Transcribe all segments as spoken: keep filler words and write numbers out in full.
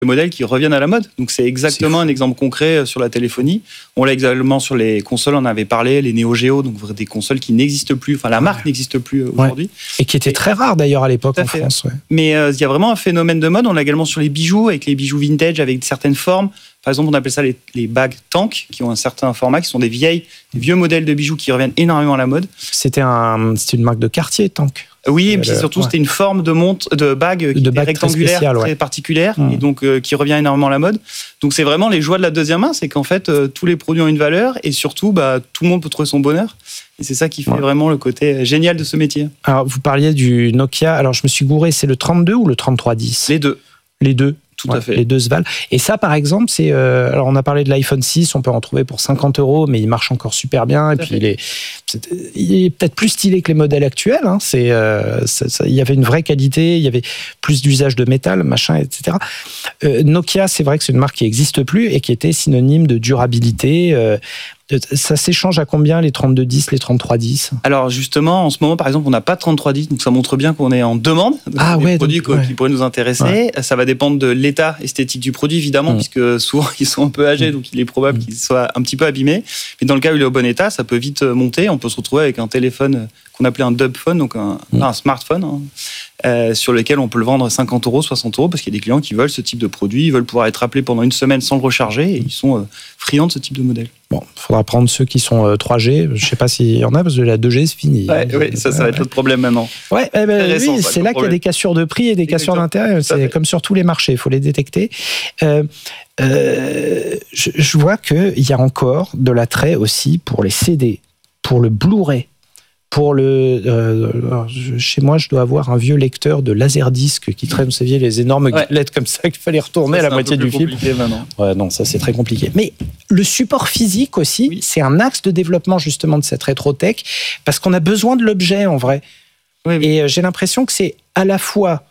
des modèles qui reviennent à la mode. Donc c'est exactement c'est un exemple concret sur la téléphonie. On l'a également sur les consoles, on avait parlé, les Neo Geo, donc des consoles qui n'existent plus, enfin la marque ouais. n'existe plus aujourd'hui. Ouais. Et qui étaient très rares d'ailleurs à l'époque en France. Ouais. Mais il euh, y a vraiment un phénomène de mode, on l'a également sur les bijoux, avec les bijoux vintage, avec certaines formes. Par exemple, on appelle ça les, les bagues tank, qui ont un certain format, qui sont des vieilles, des vieux modèles de bijoux qui reviennent énormément à la mode. C'était, un, c'était une marque de Cartier, Tank. Oui, et puis le, surtout, ouais. c'était une forme de montre, de bague, de bague rectangulaire, très, spéciale, ouais. très particulière, mmh. et donc euh, qui revient énormément à la mode. Donc c'est vraiment les joies de la deuxième main, c'est qu'en fait, euh, tous les produits ont une valeur, et surtout, bah, tout le monde peut trouver son bonheur. Et c'est ça qui fait ouais. vraiment le côté génial de ce métier. Alors, vous parliez du Nokia, alors je me suis gouré, c'est le trente-deux ou le trente-trois dix ? Les deux. Les deux. Tout ouais, à fait. Les deux se valent. Et ça, par exemple, c'est. Euh, alors, on a parlé de l'iPhone six, on peut en trouver pour cinquante euros, mais il marche encore super bien. Tout et puis, il est, c'est, il est peut-être plus stylé que les modèles actuels. Hein. C'est, euh, ça, ça, il y avait une vraie qualité, il y avait plus d'usage de métal, machin, et cetera. Euh, Nokia, c'est vrai que c'est une marque qui n'existe plus et qui était synonyme de durabilité. Euh, Ça s'échange à combien les trente-deux dix, les trente-trois dix ? Alors justement, en ce moment, par exemple, on n'a pas de trente-trois dix, donc ça montre bien qu'on est en demande de ah des ouais, produits donc, ouais. qui pourraient nous intéresser. Ouais. Ça va dépendre de l'état esthétique du produit, évidemment, mmh. puisque souvent ils sont un peu âgés, mmh. donc il est probable mmh. qu'ils soient un petit peu abîmés. Mais dans le cas où il est au bon état, ça peut vite monter. On peut se retrouver avec un téléphone qu'on appelait un dub phone, donc un, mmh. un smartphone, hein, euh, sur lequel on peut le vendre cinquante euros, soixante euros, parce qu'il y a des clients qui veulent ce type de produit, ils veulent pouvoir être appelés pendant une semaine sans le recharger, et ils sont euh, friands de ce type de modèle. Bon, il faudra prendre ceux qui sont euh, trois G. Je ne sais pas s'il y en a, parce que la deux G, c'est fini. Ouais, oui, ça, ça va être notre problème maintenant. Ouais, eh ben, récent, oui, ça, c'est là qu'il y a des cassures de prix et des cassures d'intérêt. C'est comme sur tous les marchés, il faut les détecter. Euh, euh, je, je vois qu'il y a encore de l'attrait aussi pour les C D, pour le Blu-ray. Pour le, euh, chez moi, je dois avoir un vieux lecteur de laserdisc qui traîne, vous saviez, les énormes ouais. galettes comme ça qu'il fallait retourner ça, à la moitié du film. Maintenant. Ouais, non, ça c'est très compliqué. Mais le support physique aussi, oui. c'est un axe de développement justement de cette rétrotech parce qu'on a besoin de l'objet en vrai. Oui, oui. Et j'ai l'impression que c'est à la fois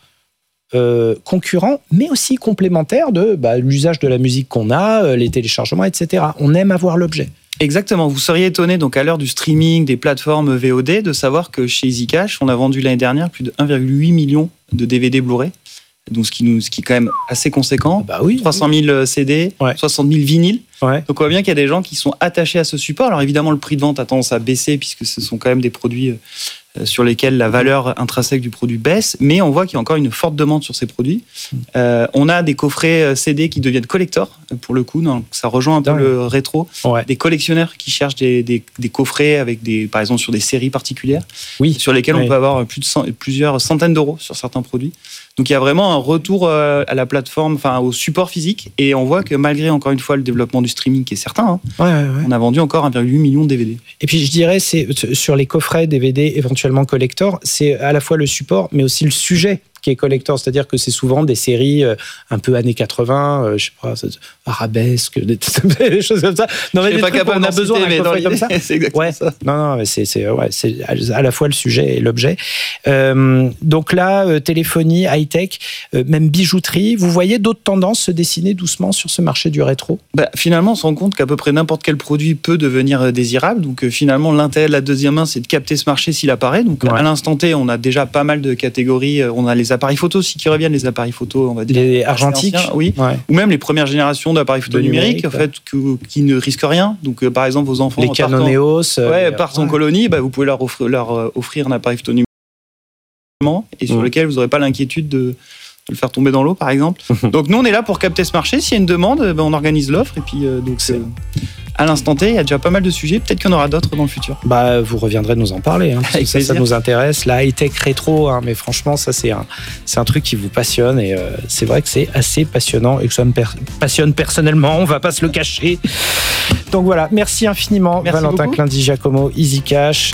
euh, concurrent, mais aussi complémentaire de bah, l'usage de la musique qu'on a, les téléchargements, et cetera. On aime avoir l'objet. Exactement. Vous seriez étonné, donc à l'heure du streaming, des plateformes V O D, de savoir que chez EasyCash, on a vendu l'année dernière plus de un virgule huit million de D V D Blu-ray. Donc ce qui, nous, ce qui est quand même assez conséquent. Bah oui, trois cent mille C D, ouais. soixante mille vinyles. Ouais. Donc on voit bien qu'il y a des gens qui sont attachés à ce support. Alors évidemment, le prix de vente a tendance à baisser puisque ce sont quand même des produits sur lesquels la valeur intrinsèque du produit baisse, mais on voit qu'il y a encore une forte demande sur ces produits. Euh, on a des coffrets C D qui deviennent collector, pour le coup, donc ça rejoint un peu Dingue. le rétro. Ouais. Des collectionneurs qui cherchent des, des, des coffrets avec des, par exemple sur des séries particulières, oui. sur lesquels oui. on peut avoir plus de cent, plusieurs centaines d'euros sur certains produits. Donc il y a vraiment un retour à la plateforme, enfin au support physique, et on voit que malgré encore une fois le développement du streaming qui est certain, hein, ouais, ouais, ouais. on a vendu encore un virgule huit million de D V D. Et puis je dirais, c'est sur les coffrets D V D éventuellement collector, c'est à la fois le support, mais aussi le sujet qui est collector, c'est-à-dire que c'est souvent des séries euh, un peu années quatre-vingts, euh, je sais pas, arabesque, des, des choses comme ça. Non, mais je suis pas capable on a besoin d'un coffret comme ça. C'est exactement ouais. ça. Non, non, mais c'est, c'est, ouais, c'est à la fois le sujet et l'objet. Euh, donc là, euh, téléphonie, high-tech, euh, même bijouterie, vous voyez d'autres tendances se dessiner doucement sur ce marché du rétro ? Bah, finalement, on se rend compte qu'à peu près n'importe quel produit peut devenir désirable. Donc euh, finalement, l'intérêt de la deuxième main, c'est de capter ce marché s'il apparaît. Donc ouais. à l'instant T, on a déjà pas mal de catégories. On a les appareils photo aussi qui reviennent, les appareils photo, on va dire. Les argentiques, anciens, oui. Ouais. Ou même les premières générations d'appareils photo numériques, en fait, que, qui ne risquent rien. Donc, euh, par exemple, vos enfants. Les Canon E O S. Ouais, euh, partent ouais. en colonie, bah, vous pouvez leur offrir, leur offrir un appareil photo numérique et sur mmh. lequel vous n'aurez pas l'inquiétude de, de le faire tomber dans l'eau, par exemple. Donc, nous, on est là pour capter ce marché. S'il y a une demande, bah, on organise l'offre. Et puis, euh, donc, c'est. Euh, à l'instant T, il y a déjà pas mal de sujets. Peut-être qu'il y en aura d'autres dans le futur. Bah, vous reviendrez nous en parler. Hein, parce que ça, ça nous intéresse. La high-tech rétro, hein, mais franchement, ça, c'est un, c'est un truc qui vous passionne. Et euh, c'est vrai que c'est assez passionnant et que ça me per- passionne personnellement. On va pas se le cacher. Donc voilà, merci infiniment, merci Valentin Clindy-Giacomo, EasyCash.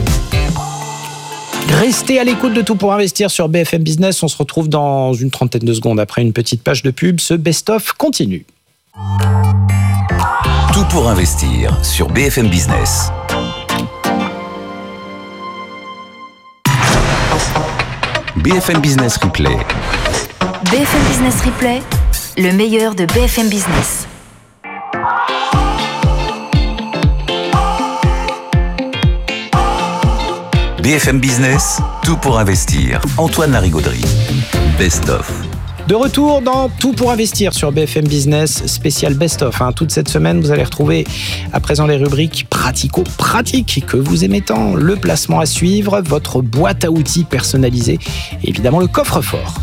Restez à l'écoute de Tout pour investir sur B F M Business. On se retrouve dans une trentaine de secondes après une petite page de pub. Ce best-of continue. Tout pour investir sur B F M Business. B F M Business Replay. B F M Business Replay, le meilleur de B F M Business. B F M Business, tout pour investir. Antoine Larigauderie. Best of. De retour dans Tout pour investir sur B F M Business, spécial best-of. Hein. Toute cette semaine, vous allez retrouver à présent les rubriques pratico-pratiques que vous aimez tant, le placement à suivre, votre boîte à outils personnalisée et évidemment le coffre-fort.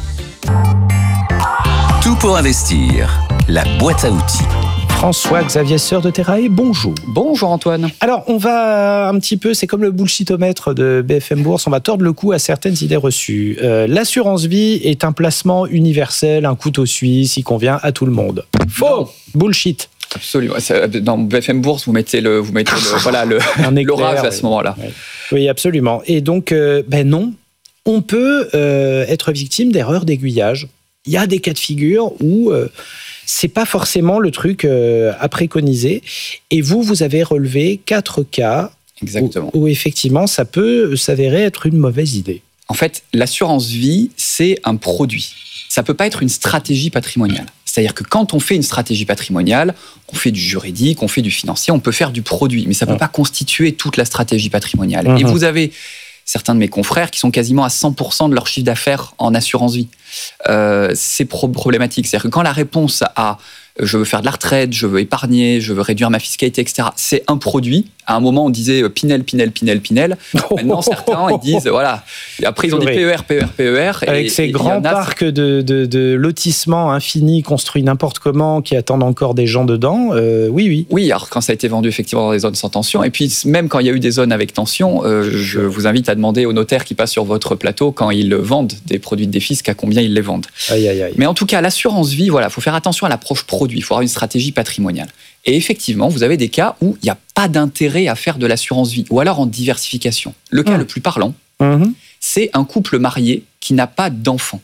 Tout pour investir, la boîte à outils. François-Xavier Sœur de Terrae, bonjour. Bonjour Antoine. Alors, on va un petit peu, c'est comme le bullshitomètre de B F M Bourse, on va tordre le cou à certaines idées reçues. Euh, l'assurance vie est un placement universel, un couteau suisse, il convient à tout le monde. Faux. Non. Bullshit. Absolument. Dans B F M Bourse, vous mettez le, vous mettez le, voilà, le, l'orage à ce moment-là. Oui, oui absolument. Et donc, euh, ben non, on peut euh, être victime d'erreurs d'aiguillage. Il y a des cas de figure où euh, c'est pas forcément le truc euh, à préconiser. Et vous, vous avez relevé quatre cas Exactement. Où, où effectivement, ça peut s'avérer être une mauvaise idée. En fait, l'assurance vie, c'est un produit. Ça peut pas être une stratégie patrimoniale. C'est-à-dire que quand on fait une stratégie patrimoniale, on fait du juridique, on fait du financier, on peut faire du produit, mais ça peut mmh. pas constituer toute la stratégie patrimoniale. Mmh. Et vous avez certains de mes confrères qui sont quasiment à cent pour cent de leur chiffre d'affaires en assurance vie. Euh, c'est pro- problématique. C'est-à-dire que quand la réponse à « je veux faire de la retraite, je veux épargner, je veux réduire ma fiscalité, et cetera » c'est un produit. À un moment, on disait Pinel, Pinel, Pinel, Pinel. Maintenant, certains, ils disent, voilà. Et après, ils ont dit P E R, P E R, P E R. Avec et, ces et grands parcs de, de, de lotissements infinis, construits n'importe comment, qui attendent encore des gens dedans, euh, oui, oui. Oui, alors quand ça a été vendu effectivement dans des zones sans tension, et puis même quand il y a eu des zones avec tension, euh, je vous invite à demander aux notaires qui passent sur votre plateau, quand ils vendent des produits de défisc, à combien ils les vendent. Aïe, aïe, aïe. Mais en tout cas, l'assurance vie, voilà, il faut faire attention à l'approche produit, il faut avoir une stratégie patrimoniale. Et effectivement, vous avez des cas où il n'y a pas d'intérêt à faire de l'assurance vie, ou alors en diversification. Le cas mmh. le plus parlant, mmh. c'est un couple marié qui n'a pas d'enfant.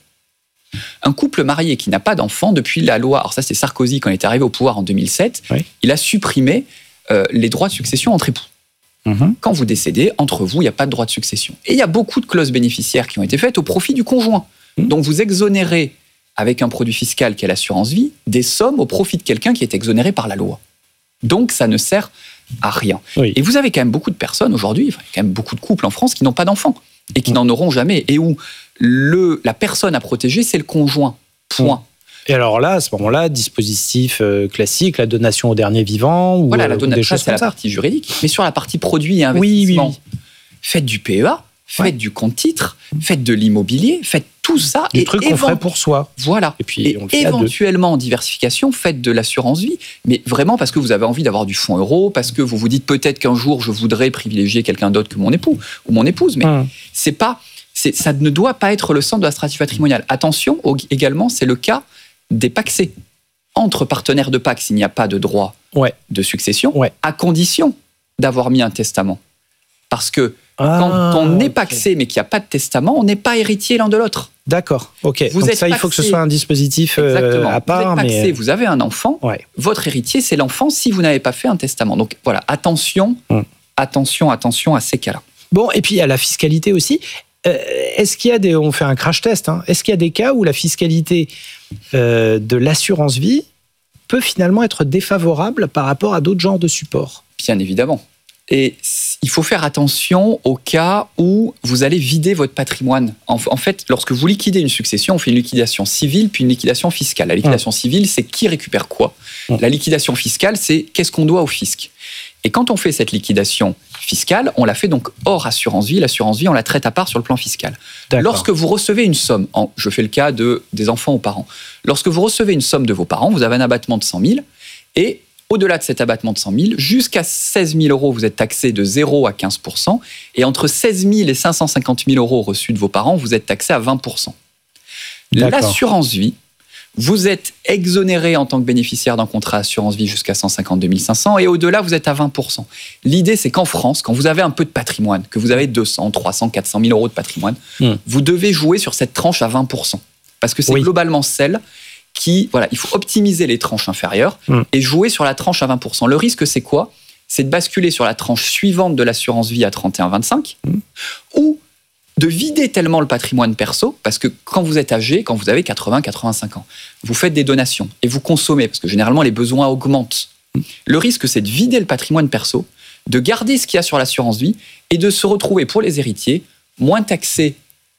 Un couple marié qui n'a pas d'enfant, depuis la loi, alors ça c'est Sarkozy quand il est arrivé au pouvoir en deux mille sept, oui. il a supprimé euh, les droits de succession entre époux. Mmh. Quand vous décédez, entre vous, il n'y a pas de droit de succession. Et il y a beaucoup de clauses bénéficiaires qui ont été faites au profit du conjoint. Mmh. Donc vous exonérez, avec un produit fiscal qui est l'assurance vie, des sommes au profit de quelqu'un qui est exonéré par la loi. Donc, ça ne sert à rien. Oui. Et vous avez quand même beaucoup de personnes aujourd'hui, enfin, il y a quand même beaucoup de couples en France qui n'ont pas d'enfants et qui mmh. n'en auront jamais, et où le, la personne à protéger, c'est le conjoint. Point. Et alors là, à ce moment-là, dispositif euh, classique, la donation au dernier vivant, ou, voilà, la donation, ou des choses c'est comme la ça. Partie juridique. Mais sur la partie produit et investissement, oui, oui, oui. faites du P E A, faites ouais. du compte titre, faites de l'immobilier, faites tout ça. Des et trucs évent... qu'on ferait pour soi. Voilà. Et puis, et on le fait éventuellement, en diversification, faites de l'assurance vie, mais vraiment parce que vous avez envie d'avoir du fonds euro, parce que vous vous dites peut-être qu'un jour, je voudrais privilégier quelqu'un d'autre que mon époux ou mon épouse. Mais hum. c'est pas, c'est, ça ne doit pas être le centre de la stratégie patrimoniale. Attention, également, c'est le cas des pacsés. Entre partenaires de Pacs, il n'y a pas de droit ouais. de succession, ouais. à condition d'avoir mis un testament. Parce que Ah, quand on est okay. pacsé mais qu'il n'y a pas de testament, on n'est pas héritier l'un de l'autre. D'accord, ok. Vous Donc êtes ça, pacsé. Il faut que ce soit un dispositif euh, à part. Vous êtes pacsé, mais... vous avez un enfant, ouais. votre héritier, c'est l'enfant si vous n'avez pas fait un testament. Donc voilà, attention, hum. attention, attention à ces cas-là. Bon, et puis à la fiscalité aussi. Euh, est-ce qu'il y a des... On fait un crash test. Hein, est-ce qu'il y a des cas où la fiscalité euh, de l'assurance vie peut finalement être défavorable par rapport à d'autres genres de supports ? Bien évidemment. Et il faut faire attention au cas où vous allez vider votre patrimoine. En, en fait, lorsque vous liquidez une succession, on fait une liquidation civile puis une liquidation fiscale. La liquidation mmh. civile, c'est qui récupère quoi ? mmh. La liquidation fiscale, c'est qu'est-ce qu'on doit au fisc ? Et quand on fait cette liquidation fiscale, on la fait donc hors assurance vie. L'assurance vie, on la traite à part sur le plan fiscal. D'accord. Lorsque vous recevez une somme, en, je fais le cas de, des enfants aux parents, lorsque vous recevez une somme de vos parents, vous avez un abattement de cent mille et au-delà de cet abattement de cent mille, jusqu'à seize mille euros, vous êtes taxé de zéro à quinze pour cent. Et entre seize mille et cinq cent cinquante mille euros reçus de vos parents, vous êtes taxé à vingt pour cent. D'accord. L'assurance vie, vous êtes exonéré en tant que bénéficiaire d'un contrat assurance vie jusqu'à cent cinquante-deux mille cinq cents. Et au-delà, vous êtes à vingt pour cent. L'idée, c'est qu'en France, quand vous avez un peu de patrimoine, que vous avez deux cents, trois cents, quatre cent mille euros de patrimoine, mmh. vous devez jouer sur cette tranche à vingt pour cent. Parce que c'est oui. globalement celle... Qui, voilà, il faut optimiser les tranches inférieures mmh. et jouer sur la tranche à vingt pour cent. Le risque, c'est quoi ? C'est de basculer sur la tranche suivante de l'assurance vie à trente et un vingt-cinq mmh. ou de vider tellement le patrimoine perso, parce que quand vous êtes âgé, quand vous avez quatre-vingts à quatre-vingt-cinq ans, vous faites des donations et vous consommez, parce que généralement, les besoins augmentent. Mmh. Le risque, c'est de vider le patrimoine perso, de garder ce qu'il y a sur l'assurance vie et de se retrouver pour les héritiers moins taxés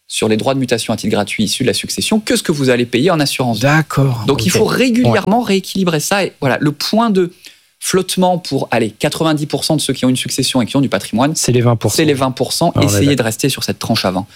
sur les droits de mutation à titre gratuit issus de la succession que ce que vous allez payer en assurance. D'accord. Donc, okay. il faut régulièrement ouais. rééquilibrer ça. Et voilà, le point de flottement pour allez, quatre-vingt-dix pour cent de ceux qui ont une succession et qui ont du patrimoine, c'est les vingt pour cent. C'est les vingt pour cent. Ah, essayez de rester sur cette tranche avant.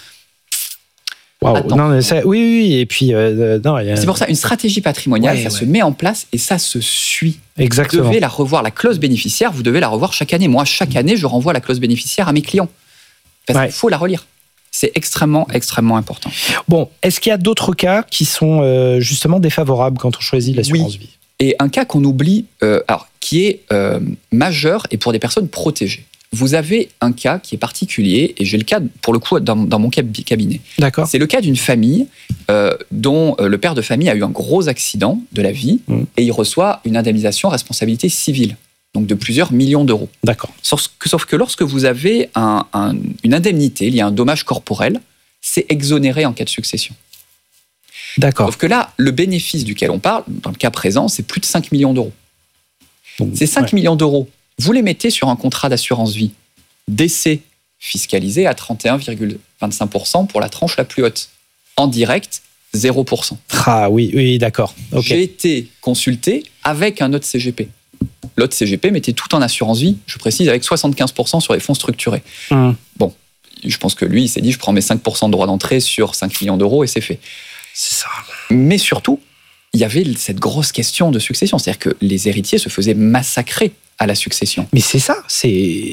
Wow. Non, mais ça, oui, oui, et puis euh, non, y a... c'est pour ça une stratégie patrimoniale, ouais, ça ouais. se met en place et ça se suit. Exactement. Vous devez la revoir, la clause bénéficiaire, vous devez la revoir chaque année. Moi, chaque année, je renvoie la clause bénéficiaire à mes clients parce ouais. qu'il faut la relire. C'est extrêmement, extrêmement important. Bon, est-ce qu'il y a d'autres cas qui sont euh, justement défavorables quand on choisit l'assurance oui. vie ? Et un cas qu'on oublie, euh, alors qui est euh, majeur et pour des personnes protégées. Vous avez un cas qui est particulier, et j'ai le cas, pour le coup, dans, dans mon cabinet. D'accord. C'est le cas d'une famille euh, dont euh, le père de famille a eu un gros accident de la vie, mmh. et il reçoit une indemnisation responsabilité civile, donc de plusieurs millions d'euros. D'accord. Sauf que, sauf que lorsque vous avez un, un, une indemnité, il y a un dommage corporel, c'est exonéré en cas de succession. D'accord. Sauf que là, le bénéfice duquel on parle, dans le cas présent, c'est plus de cinq millions d'euros. Donc, Ces cinq ouais. millions d'euros, vous les mettez sur un contrat d'assurance vie, décès fiscalisé à trente et un virgule vingt-cinq pour cent pour la tranche la plus haute. En direct, zéro pour cent. Ah oui, oui, d'accord. Okay. J'ai été consulté avec un autre C G P. L'autre C G P mettait tout en assurance vie, je précise, avec soixante-quinze pour cent sur les fonds structurés. Mmh. Bon, je pense que lui, il s'est dit, je prends mes cinq pour cent de droits d'entrée sur cinq millions d'euros et c'est fait. C'est ça. Mais surtout, il y avait cette grosse question de succession. C'est-à-dire que les héritiers se faisaient massacrer à la succession. Mais c'est ça, c'est...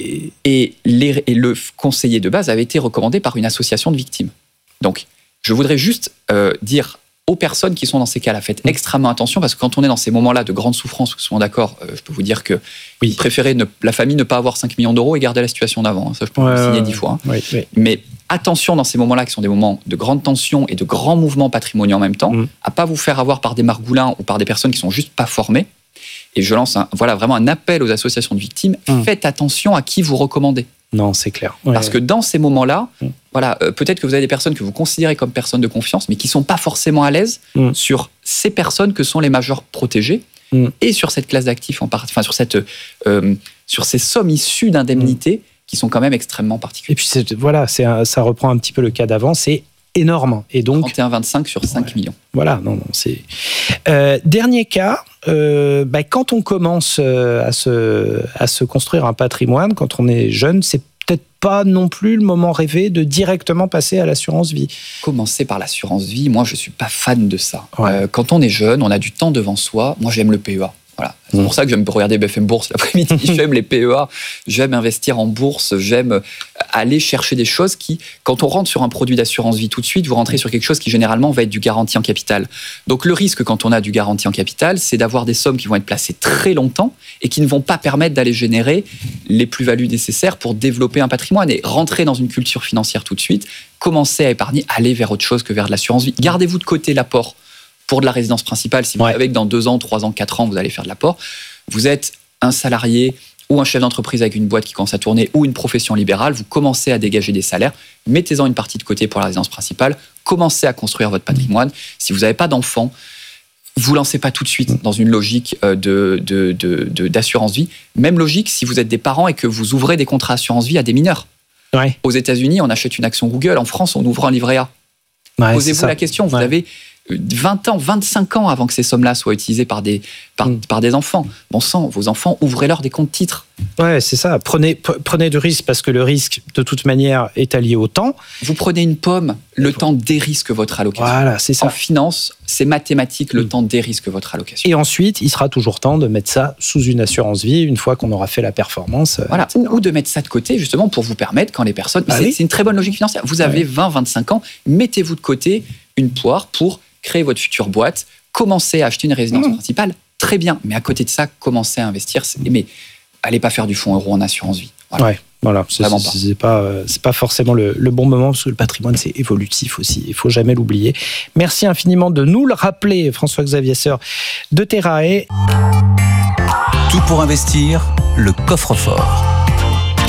Et, les, et le conseiller de base avait été recommandé par une association de victimes. Donc, je voudrais juste euh, dire aux personnes qui sont dans ces cas-là, faites extrêmement attention, parce que quand on est dans ces moments-là de grande souffrance, souvent d'accord, euh, je peux vous dire que oui. préférez ne, la famille ne pas avoir cinq millions d'euros et garder la situation d'avant. Ça, je peux ouais, vous le signer dix fois. Hein. Oui, oui. Mais attention dans ces moments-là, qui sont des moments de grande tension et de grands mouvements patrimoniaux en même temps, mmh. à pas vous faire avoir par des margoulins ou par des personnes qui sont juste pas formées. Et je lance un, voilà, vraiment un appel aux associations de victimes. Mmh. Faites attention à qui vous recommandez. Non, c'est clair. Ouais. Parce que dans ces moments-là, mmh. voilà, euh, peut-être que vous avez des personnes que vous considérez comme personnes de confiance, mais qui ne sont pas forcément à l'aise mmh. sur ces personnes que sont les majeurs protégés mmh. et sur cette classe d'actifs, en part, enfin, sur, cette, euh, sur ces sommes issues d'indemnités mmh. qui sont quand même extrêmement particulières. Et puis c'est, voilà, c'est un, ça reprend un petit peu le cas d'avant, c'est énorme. Et donc, trente et un virgule vingt-cinq sur cinq ouais. millions. Voilà, non, non, c'est... Euh, dernier cas, euh, bah, quand on commence euh, à, se, à se construire un patrimoine, quand on est jeune, c'est peut-être pas non plus le moment rêvé de directement passer à l'assurance vie. Commencer par l'assurance vie, moi je suis pas fan de ça. Ouais. Euh, quand on est jeune, on a du temps devant soi, moi j'aime le P E A. Voilà. C'est mmh. pour ça que j'aime regarder B F M Bourse l'après-midi. J'aime les P E A, j'aime investir en bourse, j'aime aller chercher des choses qui, quand on rentre sur un produit d'assurance vie tout de suite, vous rentrez sur quelque chose qui généralement va être du garanti en capital. Donc le risque quand on a du garanti en capital, c'est d'avoir des sommes qui vont être placées très longtemps et qui ne vont pas permettre d'aller générer les plus-values nécessaires pour développer un patrimoine et rentrer dans une culture financière tout de suite, commencer à épargner, aller vers autre chose que vers de l'assurance vie. Gardez-vous de côté l'apport pour de la résidence principale, si vous ouais. savez que dans deux ans, trois ans, quatre ans, vous allez faire de l'apport. Vous êtes un salarié ou un chef d'entreprise avec une boîte qui commence à tourner ou une profession libérale, vous commencez à dégager des salaires, mettez-en une partie de côté pour la résidence principale, commencez à construire votre patrimoine. Si vous n'avez pas d'enfants, vous ne lancez pas tout de suite dans une logique de, de, de, de, d'assurance vie. Même logique si vous êtes des parents et que vous ouvrez des contrats assurance vie à des mineurs. Ouais. Aux États-Unis, on achète une action Google. En France, on ouvre un livret A. Ouais, Posez-vous la question. Vous ouais. avez vingt ans, vingt-cinq ans avant que ces sommes-là soient utilisées par des, par, mmh. par des enfants. Bon sang, vos enfants, ouvrez-leur des comptes titres. Ouais, c'est ça. Prenez, prenez du risque parce que le risque, de toute manière, est allié au temps. Vous prenez une pomme, le temps dérisque votre allocation. Voilà, c'est ça. En finance, c'est mathématique, le mmh. temps dérisque votre allocation. Et ensuite, il sera toujours temps de mettre ça sous une assurance vie une fois qu'on aura fait la performance. Voilà, ou, ou de mettre ça de côté justement pour vous permettre quand les personnes... Ah c'est, oui. c'est une très bonne logique financière. Vous avez ouais. vingt à vingt-cinq ans, mettez-vous de côté une poire pour créer votre future boîte, commencez à acheter une résidence mmh. principale, très bien. Mais à côté de ça, commencez à investir. Mais allez pas faire du fonds euro en assurance vie. Voilà. Ouais, voilà. C'est, c'est, pas. C'est, pas, c'est pas forcément le, le bon moment parce que le patrimoine, c'est évolutif aussi. Il faut jamais l'oublier. Merci infiniment de nous le rappeler, François-Xavier Soeur de Terrae. Tout pour investir, le coffre-fort.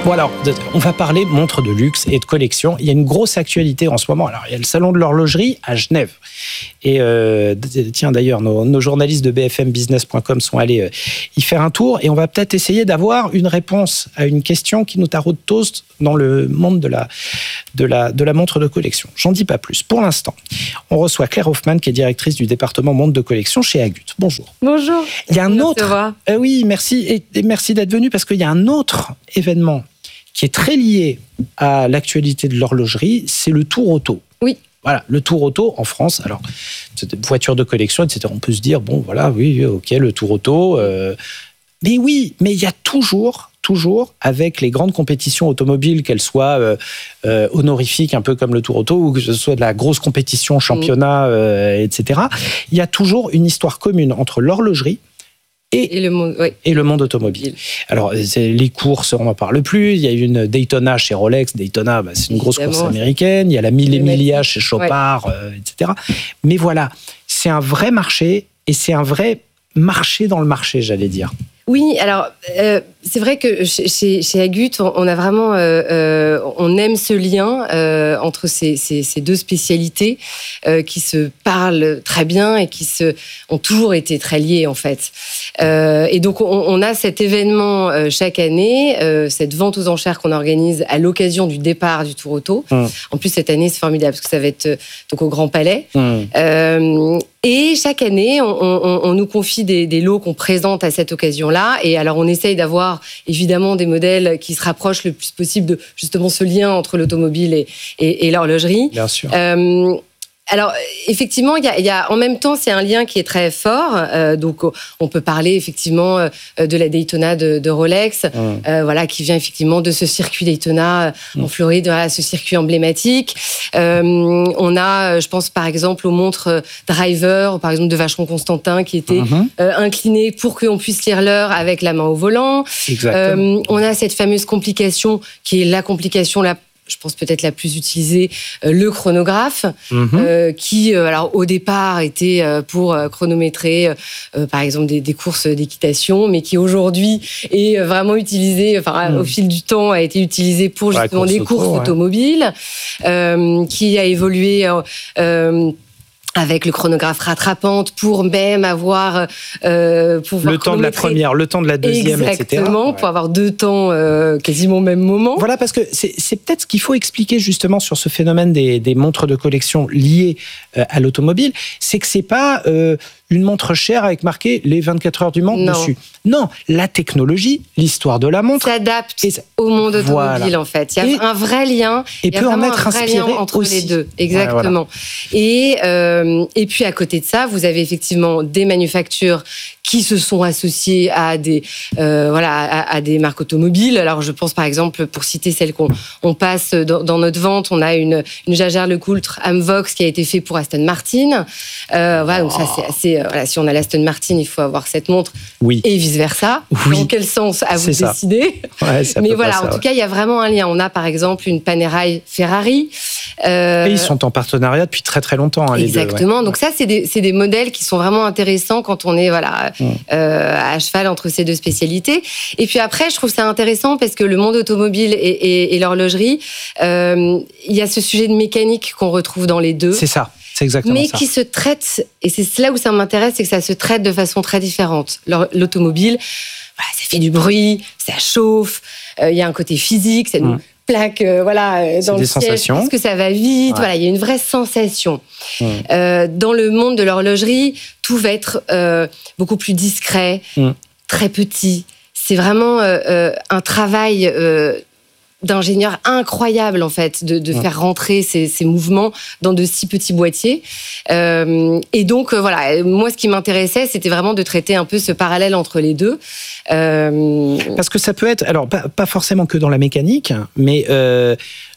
Bon alors, on va parler montres de luxe et de collection. Il y a une grosse actualité en ce moment. Alors, il y a le salon de l'horlogerie à Genève. Et euh, tiens, d'ailleurs, nos, nos journalistes de b f m business point com sont allés euh, y faire un tour. Et on va peut-être essayer d'avoir une réponse à une question qui nous taraude tous dans le monde de la, de la, de la montre de collection. J'en dis pas plus. Pour l'instant, on reçoit Claire Hoffman, qui est directrice du département montre de collection chez Agut. Bonjour. Bonjour. Il y a un autre... Euh, oui, merci. Et, et merci d'être venu parce qu'il y a un autre événement qui est très lié à l'actualité de l'horlogerie, c'est le Tour Auto. Oui. Voilà, le Tour Auto en France. Alors, voiture de collection, et cetera. On peut se dire, bon, voilà, oui, ok, le Tour Auto. Euh, mais oui, mais il y a toujours, toujours, avec les grandes compétitions automobiles, qu'elles soient euh, euh, honorifiques, un peu comme le Tour Auto, ou que ce soit de la grosse compétition, championnat, euh, et cetera, il y a toujours une histoire commune entre l'horlogerie Et, et, le monde, oui. et le monde automobile. Alors, les courses, on n'en parle plus. Il y a eu une Daytona chez Rolex. Daytona, bah, c'est une grosse Évidemment, course américaine. Il y a la Mille Emilia chez Chopard, ouais. euh, et cetera. Mais voilà, c'est un vrai marché et c'est un vrai marché dans le marché, j'allais dire. Oui, alors euh, c'est vrai que chez, chez Agut, on, on a vraiment, euh, euh, on aime ce lien euh, entre ces, ces, ces deux spécialités euh, qui se parlent très bien et qui se, ont toujours été très liées en fait. Euh, et donc on, on a cet événement euh, chaque année, euh, cette vente aux enchères qu'on organise à l'occasion du départ du Tour Auto. Mmh. En plus cette année c'est formidable parce que ça va être donc au Grand Palais. Mmh. Euh, Et chaque année, on, on, on nous confie des, des lots qu'on présente à cette occasion-là. Et alors, on essaye d'avoir évidemment des modèles qui se rapprochent le plus possible de justement ce lien entre l'automobile et, et, et l'horlogerie. Bien sûr. Euh, Alors, effectivement, il y a, il y a, en même temps, c'est un lien qui est très fort. Euh, donc, on peut parler effectivement euh, de la Daytona de, de Rolex, mmh. euh, voilà, qui vient effectivement de ce circuit Daytona euh, mmh. en Floride, voilà, ce circuit emblématique. Euh, on a, je pense par exemple aux montres Driver, par exemple de Vacheron Constantin, qui étaient mmh. euh, inclinées pour qu'on puisse lire l'heure avec la main au volant. Exactement. Euh, on a cette fameuse complication qui est la complication la je pense peut-être la plus utilisée, euh, le chronographe, mmh. euh, qui, euh, alors au départ, était euh, pour euh, chronométrer, euh, par exemple, des, des courses d'équitation, mais qui aujourd'hui est vraiment utilisé, enfin, mmh. au fil du temps, a été utilisé pour justement des courses auto, automobiles, ouais. euh, qui a évolué. Euh, euh, avec le chronographe rattrapante pour même avoir euh, pour le temps de la première, le temps de la deuxième, exactement, et cetera. Exactement, pour ouais. avoir deux temps euh, quasiment au même moment. Voilà, parce que c'est, c'est peut-être ce qu'il faut expliquer justement sur ce phénomène des, des montres de collection liées euh, à l'automobile, c'est que c'est pas euh, une montre chère avec marqué les vingt-quatre heures du Mans non. dessus. Non, la technologie, l'histoire de la montre s'adapte et, au monde automobile voilà. en fait. Il y a et, un vrai lien. Et il y a peut en être un vrai inspiré lien entre aussi. les deux. Exactement. Ouais, voilà. Et euh, et puis à côté de ça, vous avez effectivement des manufactures qui se sont associées à des euh, voilà à, à des marques automobiles. Alors je pense par exemple, pour citer celles qu'on on passe dans, dans notre vente, on a une une Jaeger-LeCoultre Amvox qui a été fait pour Aston Martin. Euh, voilà, donc ça c'est assez. Euh, voilà, si on a l'Aston Martin, il faut avoir cette montre. Oui. Et vice versa. Oui. Dans quel sens à vous c'est décider. Ouais, mais voilà, ça, en tout ouais. cas, il y a vraiment un lien. On a par exemple une Panerai Ferrari. Euh, et ils sont en partenariat depuis très très longtemps. Hein, exactement. Les deux, ouais. Donc ça, c'est des, c'est des modèles qui sont vraiment intéressants quand on est voilà mmh. euh, à cheval entre ces deux spécialités. Et puis après, je trouve ça intéressant parce que le monde automobile et, et, et l'horlogerie, euh, il y a ce sujet de mécanique qu'on retrouve dans les deux. C'est ça. C'est exactement mais ça. qui se traite, et c'est là où ça m'intéresse, c'est que ça se traite de façon très différente. L'automobile, voilà, ça fait du bruit, ça chauffe, il euh, y a un côté physique, ça nous mmh. plaque euh, voilà, dans le siège, parce que ça va vite, ouais. voilà, il y a une vraie sensation. Mmh. Euh, dans le monde de l'horlogerie, tout va être euh, beaucoup plus discret, mmh. très petit. C'est vraiment euh, euh, un travail... Euh, d'ingénieur incroyable en fait de, de ouais. faire rentrer ces, ces mouvements dans de si petits boîtiers euh, et donc euh, voilà, moi ce qui m'intéressait c'était vraiment de traiter un peu ce parallèle entre les deux euh... parce que ça peut être alors pas, pas forcément que dans la mécanique mais euh,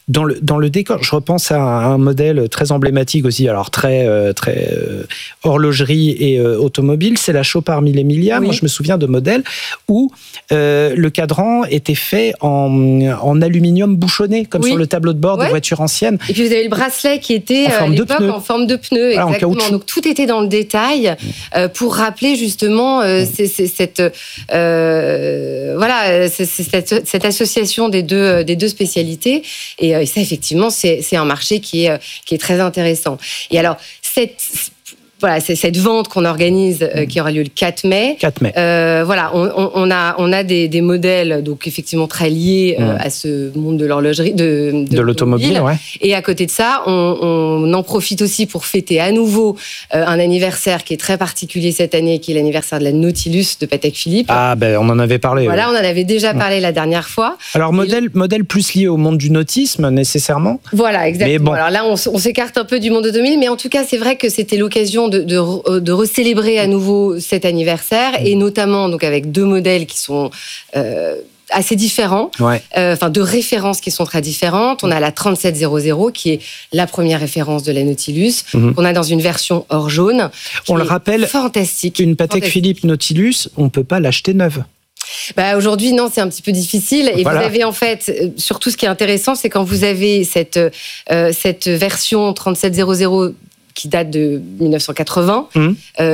Dans le, dans le décor, je repense à un, un modèle très emblématique aussi, alors très, euh, très euh, horlogerie et euh, automobile, c'est la Chopard mille Emilia. Oui. Moi, je me souviens de modèles où euh, le cadran était fait en, en aluminium bouchonné, comme oui. sur le tableau de bord ouais. des voitures anciennes. Et puis vous avez le bracelet qui était à l'époque en forme de pneu, voilà, exactement. Donc tout était dans le détail euh, pour rappeler justement euh, mmh. c'est, c'est, cette, euh, voilà, c'est, c'est cette, cette association des deux, des deux spécialités. Et Et ça, effectivement, c'est, c'est un marché qui est, qui est très intéressant. Et alors, cette, voilà, c'est cette vente qu'on organise, euh, qui aura lieu le quatre mai. quatre mai. Euh, voilà, on, on, on a, on a des, des modèles, donc effectivement très liés euh, mmh. à ce monde de l'horlogerie, de, de, de l'automobile. Ouais. Et à côté de ça, on, on en profite aussi pour fêter à nouveau euh, un anniversaire qui est très particulier cette année, qui est l'anniversaire de la Nautilus de Patek Philippe. Ah, ben on en avait parlé. Voilà, ouais. on en avait déjà parlé mmh. la dernière fois. Alors, modèle, Et... modèle plus lié au monde du nautisme, nécessairement. Voilà, exactement. Mais bon. Alors là, on, on s'écarte un peu du monde automobile, mais en tout cas, c'est vrai que c'était l'occasion de, de, de recélébrer à nouveau cet anniversaire, et notamment donc avec deux modèles qui sont euh, assez différents, ouais. euh, enfin deux références qui sont très différentes. On a la trente-sept zéro zéro qui est la première référence de la Nautilus, mm-hmm. qu'on a dans une version or jaune. On le rappelle, fantastique. Une Patek fantastique. Philippe Nautilus, on ne peut pas l'acheter neuve. Bah aujourd'hui, non, c'est un petit peu difficile. Et voilà. Vous avez en fait, surtout ce qui est intéressant, c'est quand vous avez cette, euh, cette version trente-sept zéro zéro qui date de dix-neuf cent quatre-vingts. Mmh.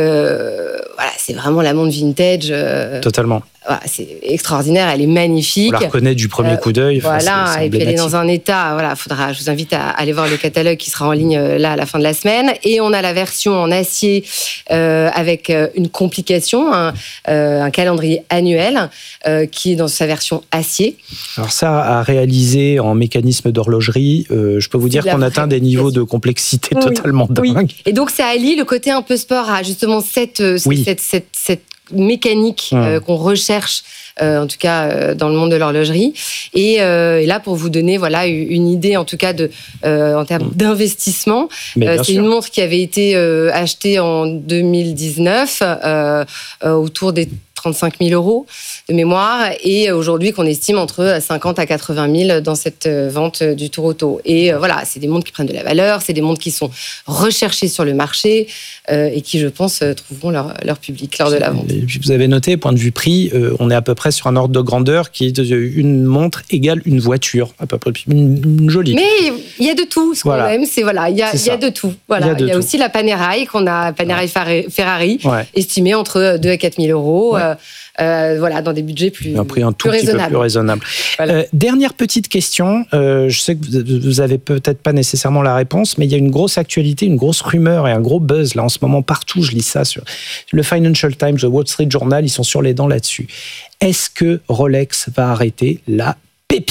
Euh, voilà, c'est vraiment la montre vintage. Euh, Totalement. Voilà, c'est extraordinaire, elle est magnifique. On la reconnaît du premier euh, coup d'œil. Voilà, c'est, c'est et puis elle est dans un état. Voilà, faudra. Je vous invite à aller voir le catalogue qui sera en ligne là à la fin de la semaine. Et on a la version en acier euh, avec une complication, un, euh, un calendrier annuel euh, qui est dans sa version acier. Alors ça, à réaliser en mécanisme d'horlogerie, euh, je peux vous dire qu'on atteint des niveaux de complexité oui, totalement dingues. Oui. Et donc ça allie le côté un peu sport à justement cette oui. cette, cette, cette mécanique mmh. euh, qu'on recherche euh, en tout cas euh, dans le monde de l'horlogerie et, euh, et là pour vous donner voilà une idée en tout cas de euh, en termes mmh. d'investissement euh, c'est sûr. Une montre qui avait été euh, achetée en deux mille dix-neuf euh, euh, autour des trente-cinq mille euros de mémoire et aujourd'hui qu'on estime entre cinquante à quatre-vingt mille dans cette vente du Tour Auto. Et euh, voilà, c'est des montres qui prennent de la valeur, c'est des montres qui sont recherchées sur le marché euh, et qui, je pense, trouveront leur, leur public lors de la vente. Et puis vous avez noté, point de vue prix, euh, on est à peu près sur un ordre de grandeur qui est une montre égale une voiture, à peu près une, une jolie. Mais il y a de tout, ce voilà. qu'on aime, c'est voilà, il y a, il y a de tout. Voilà, il y a, de il y a aussi la Panerai qu'on a, Panerai ouais. Ferrari, ouais. estimée entre deux à quatre mille euros. Ouais. Euh, Euh, voilà, dans des budgets plus, un prix un tout plus petit raisonnables. peu plus raisonnable. Voilà. Euh, dernière petite question, euh, je sais que vous avez peut-être pas nécessairement la réponse, mais il y a une grosse actualité, une grosse rumeur et un gros buzz là en ce moment partout. Je lis ça sur le Financial Times, le Wall Street Journal, ils sont sur les dents là-dessus. Est-ce que Rolex va arrêter la Pepsi ?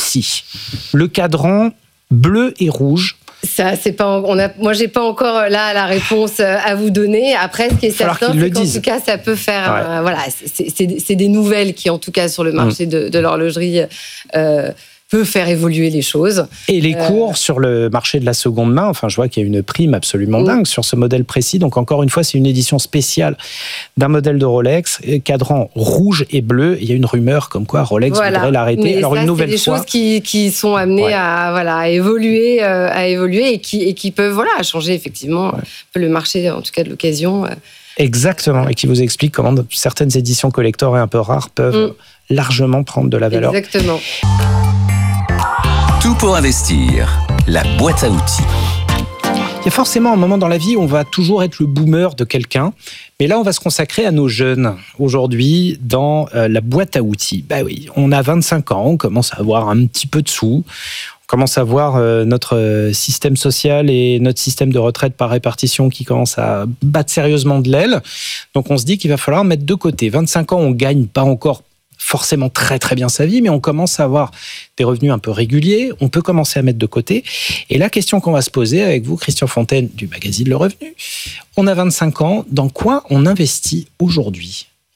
Le cadran bleu et rouge. Ça, c'est pas, on a, moi, j'ai pas encore là la réponse à vous donner. Après, ce qui est certain, c'est qu'en tout cas, ça peut faire. Ouais. Euh, voilà, c'est, c'est, c'est des nouvelles qui, en tout cas, sur le marché mmh. de, de l'horlogerie, euh, peut faire évoluer les choses. Et les cours euh... sur le marché de la seconde main, enfin, je vois qu'il y a une prime absolument mmh. dingue sur ce modèle précis. Donc, encore une fois, c'est une édition spéciale d'un modèle de Rolex, cadran rouge et bleu. Il y a une rumeur comme quoi Rolex voilà. voudrait l'arrêter. Mais Alors, ça, une nouvelle c'est des fois. choses qui, qui sont amenées ouais. à, voilà, à évoluer, euh, à évoluer et qui, et qui peuvent voilà, changer effectivement ouais. un peu le marché, en tout cas de l'occasion. Euh. Exactement. Et qui vous explique comment certaines éditions collector et un peu rares peuvent mmh. largement prendre de la valeur. Exactement. Tout pour investir, la boîte à outils. Il y a forcément un moment dans la vie où on va toujours être le boomer de quelqu'un, mais là on va se consacrer à nos jeunes aujourd'hui dans euh, la boîte à outils. Bah oui, on a vingt-cinq ans, on commence à avoir un petit peu de sous, on commence à voir euh, notre système social et notre système de retraite par répartition qui commence à battre sérieusement de l'aile. Donc on se dit qu'il va falloir mettre de côté. vingt-cinq ans, on gagne pas encore forcément très très bien sa vie, mais on commence à avoir des revenus un peu réguliers, on peut commencer à mettre de côté. Et la question qu'on va se poser avec vous, Christian Fontaine du magazine Le Revenu, on a vingt-cinq ans, dans quoi on investit aujourd'hui ?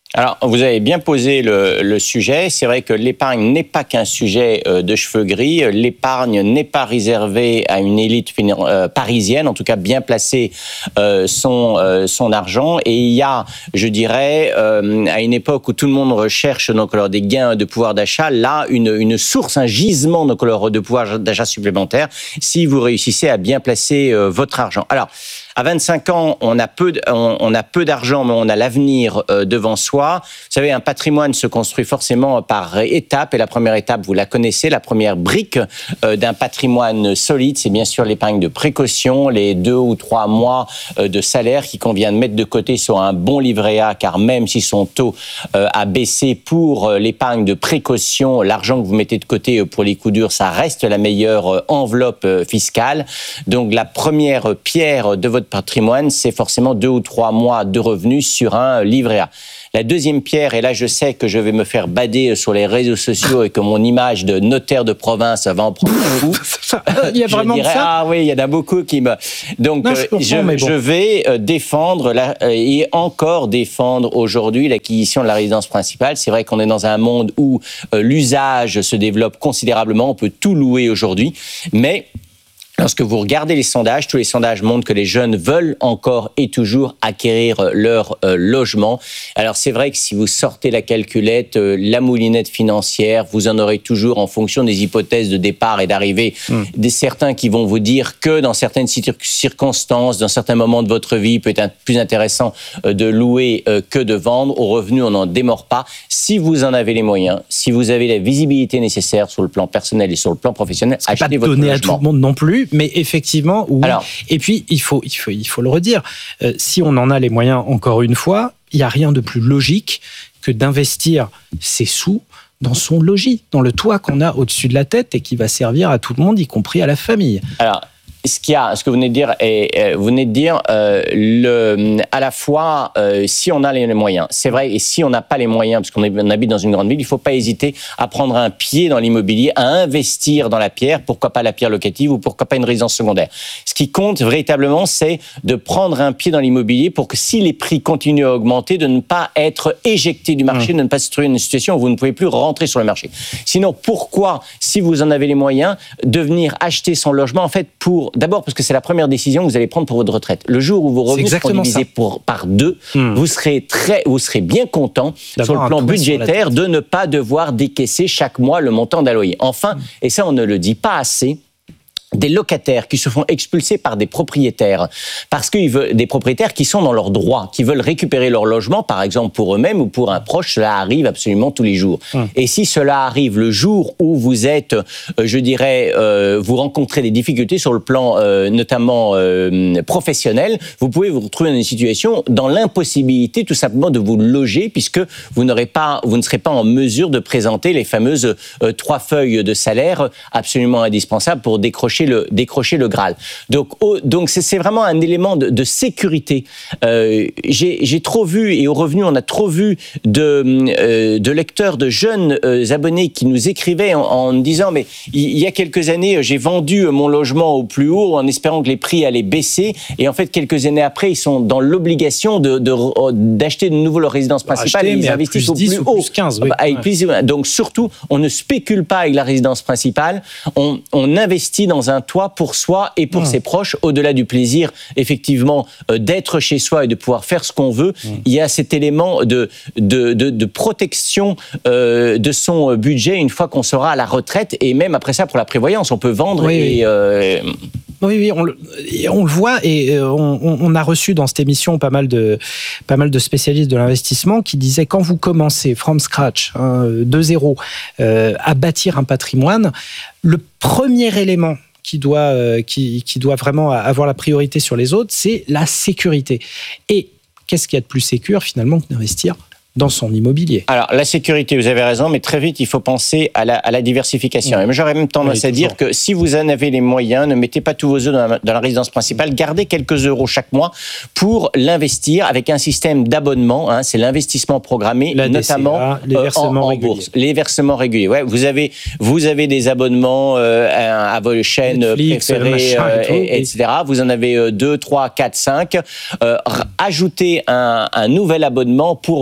Alors, vous avez bien posé le, le sujet. C'est vrai que l'épargne n'est pas qu'un sujet euh, de cheveux gris. L'épargne n'est pas réservée à une élite euh, parisienne, en tout cas bien placer euh, son, euh, son argent. Et il y a, je dirais, euh, à une époque où tout le monde recherche donc, alors, des gains de pouvoir d'achat, là, une, une source, un gisement donc, alors, de pouvoir d'achat supplémentaire si vous réussissez à bien placer euh, votre argent. Alors, à vingt-cinq ans, on a peu, on, on a peu d'argent, mais on a l'avenir euh, devant soi. Vous savez, un patrimoine se construit forcément par étapes. Et la première étape, vous la connaissez, la première brique euh, d'un patrimoine solide, c'est bien sûr l'épargne de précaution, les deux ou trois mois euh, de salaire qui convient de mettre de côté sur un bon livret A, car même si son taux euh, a baissé pour euh, l'épargne de précaution, l'argent que vous mettez de côté euh, pour les coups durs, ça reste la meilleure euh, enveloppe euh, fiscale. Donc la première pierre de votre patrimoine, c'est forcément deux ou trois mois de revenus sur un livret A. La deuxième pierre, et là je sais que je vais me faire bader sur les réseaux sociaux et que mon image de notaire de province va en prendre un coup. Il y a vraiment je dirais, ça. Ah oui, il y en a beaucoup qui me... Donc non, je, comprends, je, bon. je vais défendre la, et encore défendre aujourd'hui l'acquisition de la résidence principale. C'est vrai qu'on est dans un monde où l'usage se développe considérablement, on peut tout louer aujourd'hui, mais... Lorsque vous regardez les sondages, tous les sondages montrent que les jeunes veulent encore et toujours acquérir leur euh, logement. Alors c'est vrai que si vous sortez la calculette, euh, la moulinette financière, vous en aurez toujours en fonction des hypothèses de départ et d'arrivée. Mmh. Des certains qui vont vous dire que dans certaines circonstances, dans certains moments de votre vie, il peut être plus intéressant euh, de louer euh, que de vendre. Au revenu, on n'en démord pas. Si vous en avez les moyens, si vous avez la visibilité nécessaire sur le plan personnel et sur le plan professionnel, achetez votre logement. Pas donné à tout le monde non plus. Mais effectivement, oui. Alors, et puis, il faut, il faut, il faut le redire, euh, si on en a les moyens, encore une fois, il n'y a rien de plus logique que d'investir ses sous dans son logis, dans le toit qu'on a au-dessus de la tête et qui va servir à tout le monde, y compris à la famille. Alors, ce qu'il y a, ce que vous venez de dire, est, vous venez de dire, euh, le, à la fois, euh, si on a les moyens, c'est vrai, et si on n'a pas les moyens, parce qu'on est, on habite dans une grande ville, il ne faut pas hésiter à prendre un pied dans l'immobilier, à investir dans la pierre, pourquoi pas la pierre locative ou pourquoi pas une résidence secondaire. Ce qui compte véritablement, c'est de prendre un pied dans l'immobilier pour que si les prix continuent à augmenter, de ne pas être éjecté du marché, mmh. de ne pas se trouver dans une situation où vous ne pouvez plus rentrer sur le marché. Sinon, pourquoi, si vous en avez les moyens, de venir acheter son logement, en fait, pour d'abord parce que c'est la première décision que vous allez prendre pour votre retraite. Le jour où vos revenus seront divisés pour, par deux, mmh. vous serez très, vous serez bien content sur le plan budgétaire de ne pas devoir décaisser chaque mois le montant d'un loyer. Enfin, mmh. et ça on ne le dit pas assez, des locataires qui se font expulser par des propriétaires, parce qu'ils veulent, des propriétaires qui sont dans leurs droits, qui veulent récupérer leur logement, par exemple pour eux-mêmes ou pour un proche, cela arrive absolument tous les jours. Hum. Et si cela arrive le jour où vous êtes, euh, je dirais, euh, vous rencontrez des difficultés sur le plan euh, notamment euh, professionnel, vous pouvez vous retrouver dans une situation dans l'impossibilité tout simplement de vous loger, puisque vous n'aurez pas, vous ne serez pas en mesure de présenter les fameuses euh, trois feuilles de salaire absolument indispensables pour décrocher le, décrocher le Graal. Donc, oh, donc c'est, c'est vraiment un élément de, de sécurité. Euh, j'ai, j'ai trop vu, et au revenu, on a trop vu de, euh, de lecteurs, de jeunes euh, abonnés qui nous écrivaient en, en disant, mais il y a quelques années, j'ai vendu mon logement au plus haut en espérant que les prix allaient baisser, et en fait, quelques années après, ils sont dans l'obligation de, de, d'acheter de nouveau leur résidence principale, Acheter, et ils investissent au plus haut. Plus quinze, oui. Avec plus, donc surtout, on ne spécule pas avec la résidence principale, on, on investit dans un toit pour soi et pour mmh. ses proches, au-delà du plaisir, effectivement, euh, d'être chez soi et de pouvoir faire ce qu'on veut. Mmh. Il y a cet élément de, de, de, de protection euh, de son budget une fois qu'on sera à la retraite, et même après ça, pour la prévoyance, on peut vendre oui, et... oui. Euh, Oui, oui, on le, on le voit, et on, on a reçu dans cette émission pas mal de, pas mal de spécialistes de l'investissement qui disaient, quand vous commencez from scratch, hein, de zéro, euh, à bâtir un patrimoine, le premier élément qui doit, euh, qui, qui doit vraiment avoir la priorité sur les autres, c'est la sécurité. Et qu'est-ce qu'il y a de plus sécure finalement que d'investir dans son immobilier? Alors, la sécurité, vous avez raison, mais très vite, il faut penser à la, à la diversification. Mmh. Et j'aurais même tendance oui, à dire que si vous en avez les moyens, ne mettez pas tous vos œufs dans la, dans la résidence principale, gardez quelques euros chaque mois pour l'investir avec un système d'abonnement, hein, c'est l'investissement programmé, la notamment D C A, les versements en, en bourse. Les versements réguliers. Ouais, vous, avez, vous avez des abonnements euh, à, à vos chaînes Netflix, préférées, euh, et tout, et, et cetera. Vous en avez deux, trois, quatre, cinq. Euh, ajoutez un, un nouvel abonnement pour mmh. votre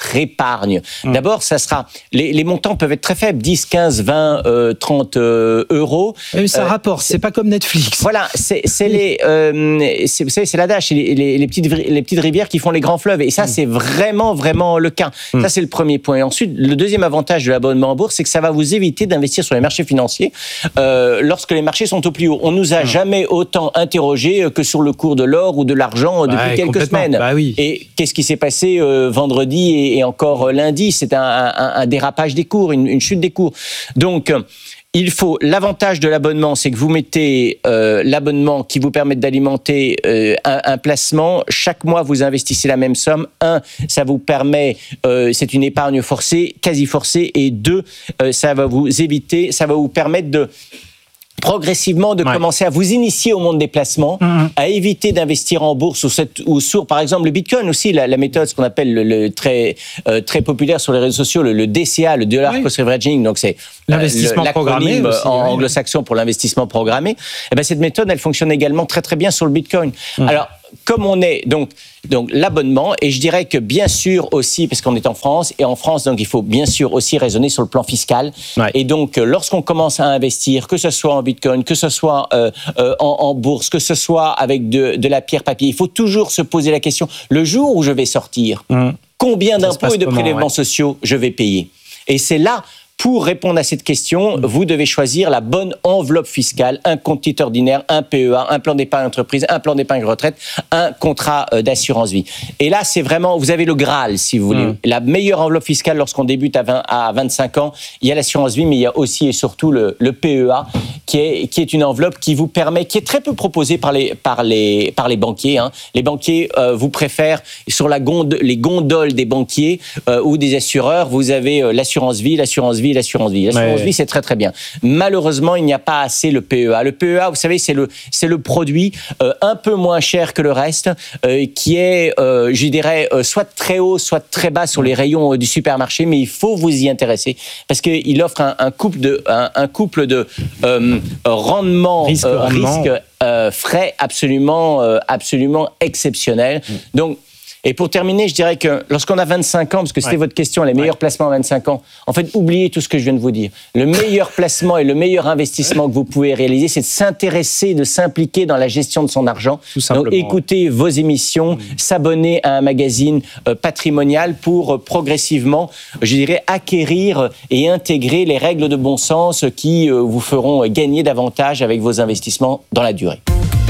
votre épargne. Mmh. D'abord, ça sera les, les montants peuvent être très faibles, dix, quinze, vingt, trente euros. Mais ça euh, rapporte, c'est, c'est pas comme Netflix. Voilà, c'est, c'est les, euh, c'est, vous savez, c'est l'adage, c'est les, les, les petites les petites rivières qui font les grands fleuves. Et ça, mmh. c'est vraiment vraiment le cas. Mmh. Ça, c'est le premier point. Et ensuite, le deuxième avantage de l'abonnement en bourse, c'est que ça va vous éviter d'investir sur les marchés financiers euh, lorsque les marchés sont au plus haut. On nous a mmh. jamais autant interrogé que sur le cours de l'or ou de l'argent depuis bah, quelques semaines. Bah, oui. Et qu'est-ce qui s'est passé euh, vendredi et, et encore lundi? C'est un, un, un dérapage des cours, une, une chute des cours. Donc, il faut, l'avantage de l'abonnement, c'est que vous mettez euh, l'abonnement qui vous permet d'alimenter euh, un, un placement. Chaque mois, vous investissez la même somme. Un, ça vous permet, euh, c'est une épargne forcée, quasi forcée. Et deux, euh, ça va vous éviter, ça va vous permettre de progressivement de ouais. commencer à vous initier au monde des placements, mmh. à éviter d'investir en bourse ou, cette, ou sur, par exemple, le Bitcoin aussi, la, la méthode, ce qu'on appelle le, le très, euh, très populaire sur les réseaux sociaux, le, le D C A, le Dollar oui. Cost Averaging, donc c'est l'investissement le, programmé aussi, en oui. anglo-saxon pour l'investissement programmé. Et ben cette méthode, elle fonctionne également très très bien sur le Bitcoin. Mmh. Alors, comme on est donc donc l'abonnement, et je dirais que bien sûr aussi parce qu'on est en France, et en France donc il faut bien sûr aussi raisonner sur le plan fiscal. Ouais. Et donc lorsqu'on commence à investir, que ce soit en Bitcoin, que ce soit euh, euh, en, en bourse, que ce soit avec de, de la pierre papier, il faut toujours se poser la question, le jour où je vais sortir, mmh. combien d'impôts et de prélèvements ouais. sociaux je vais payer? Et c'est là. Pour répondre à cette question, vous devez choisir la bonne enveloppe fiscale, un compte titre ordinaire, un P E A, un plan d'épargne entreprise, un plan d'épargne retraite, un contrat d'assurance vie. Et là, c'est vraiment, vous avez le Graal, si vous voulez. Mmh. La meilleure enveloppe fiscale lorsqu'on débute à, vingt, à vingt-cinq ans, il y a l'assurance vie, mais il y a aussi et surtout le, le P E A, qui est, qui est une enveloppe qui vous permet, qui est très peu proposée par les, par les, par les banquiers. Hein. Les banquiers euh, vous préfèrent, sur la gonde, les gondoles des banquiers euh, ou des assureurs, vous avez euh, l'assurance vie, l'assurance vie, l'assurance vie. L'assurance ouais. vie, c'est très très bien. Malheureusement, il n'y a pas assez le P E A. Le P E A, vous savez, c'est le c'est le produit euh, un peu moins cher que le reste, euh, qui est, euh, je dirais, euh, soit très haut, soit très bas sur les rayons euh, du supermarché, mais il faut vous y intéresser parce qu'il offre un, un couple de un, un couple de euh, rendement risque, euh, rendement. risque euh, frais absolument euh, absolument exceptionnel. Mmh. Donc et pour terminer, je dirais que lorsqu'on a vingt-cinq ans, parce que c'était ouais. votre question, les meilleurs ouais. placements à vingt-cinq ans, en fait, oubliez tout ce que je viens de vous dire. Le meilleur placement et le meilleur investissement que vous pouvez réaliser, c'est de s'intéresser, de s'impliquer dans la gestion de son argent. Tout simplement. Donc, écouter vos émissions, mmh. s'abonner à un magazine euh, patrimonial pour euh, progressivement, je dirais, acquérir et intégrer les règles de bon sens qui euh, vous feront gagner davantage avec vos investissements dans la durée.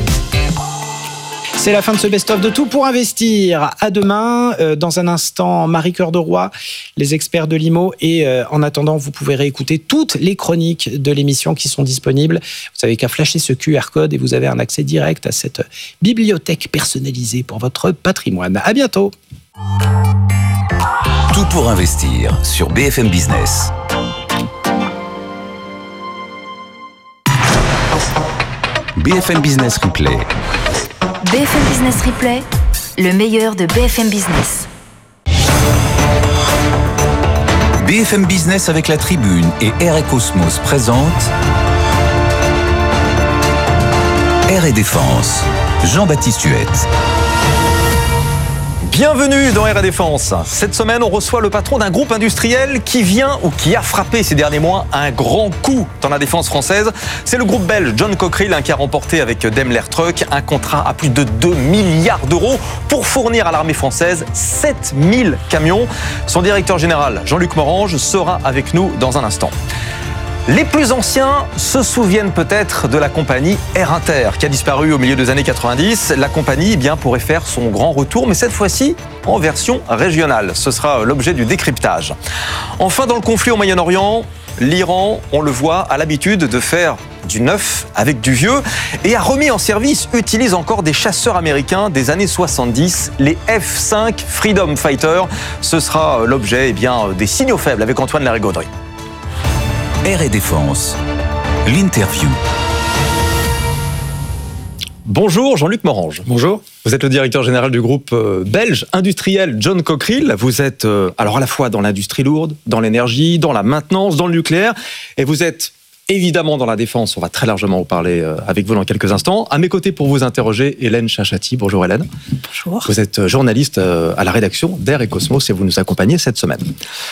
C'est la fin de ce best-of de Tout pour investir. À demain. Euh, dans un instant, Marie Cœur de Roy, les experts de l'I M O. Et euh, en attendant, vous pouvez réécouter toutes les chroniques de l'émission qui sont disponibles. Vous n'avez qu'à flasher ce Q R code et vous avez un accès direct à cette bibliothèque personnalisée pour votre patrimoine. À bientôt. Tout pour investir sur B F M Business. B F M Business Replay. B F M Business Replay, le meilleur de B F M Business. B F M Business avec la Tribune et Air et Cosmos présentent Air et Défense. Jean-Baptiste Huette. Bienvenue dans Air et Défense. Cette semaine, on reçoit le patron d'un groupe industriel qui vient ou qui a frappé ces derniers mois un grand coup dans la défense française. C'est le groupe belge John Cockerill qui a remporté avec Daimler Truck un contrat à plus de deux milliards d'euros pour fournir à l'armée française sept mille camions. Son directeur général, Jean-Luc Morange, sera avec nous dans un instant. Les plus anciens se souviennent peut-être de la compagnie Air Inter qui a disparu au milieu des années quatre-vingt-dix. La compagnie eh bien, pourrait faire son grand retour, mais cette fois-ci en version régionale. Ce sera l'objet du décryptage. Enfin, dans le conflit au Moyen-Orient, l'Iran, on le voit, a l'habitude de faire du neuf avec du vieux et a remis en service, utilise encore des chasseurs américains des années soixante-dix, les F cinq Freedom Fighter. Ce sera l'objet eh bien, des signaux faibles avec Antoine Larigauderie. Air et Défense, l'interview. Bonjour Jean-Luc Morange. Bonjour. Vous êtes le directeur général du groupe belge industriel John Cockerill. Vous êtes alors à la fois dans l'industrie lourde, dans l'énergie, dans la maintenance, dans le nucléaire, et vous êtes évidemment dans la défense. On va très largement en parler avec vous dans quelques instants. À mes côtés pour vous interroger, Hélène Chachati. Bonjour Hélène. Bonjour. Vous êtes journaliste à la rédaction d'Air et Cosmos et vous nous accompagnez cette semaine.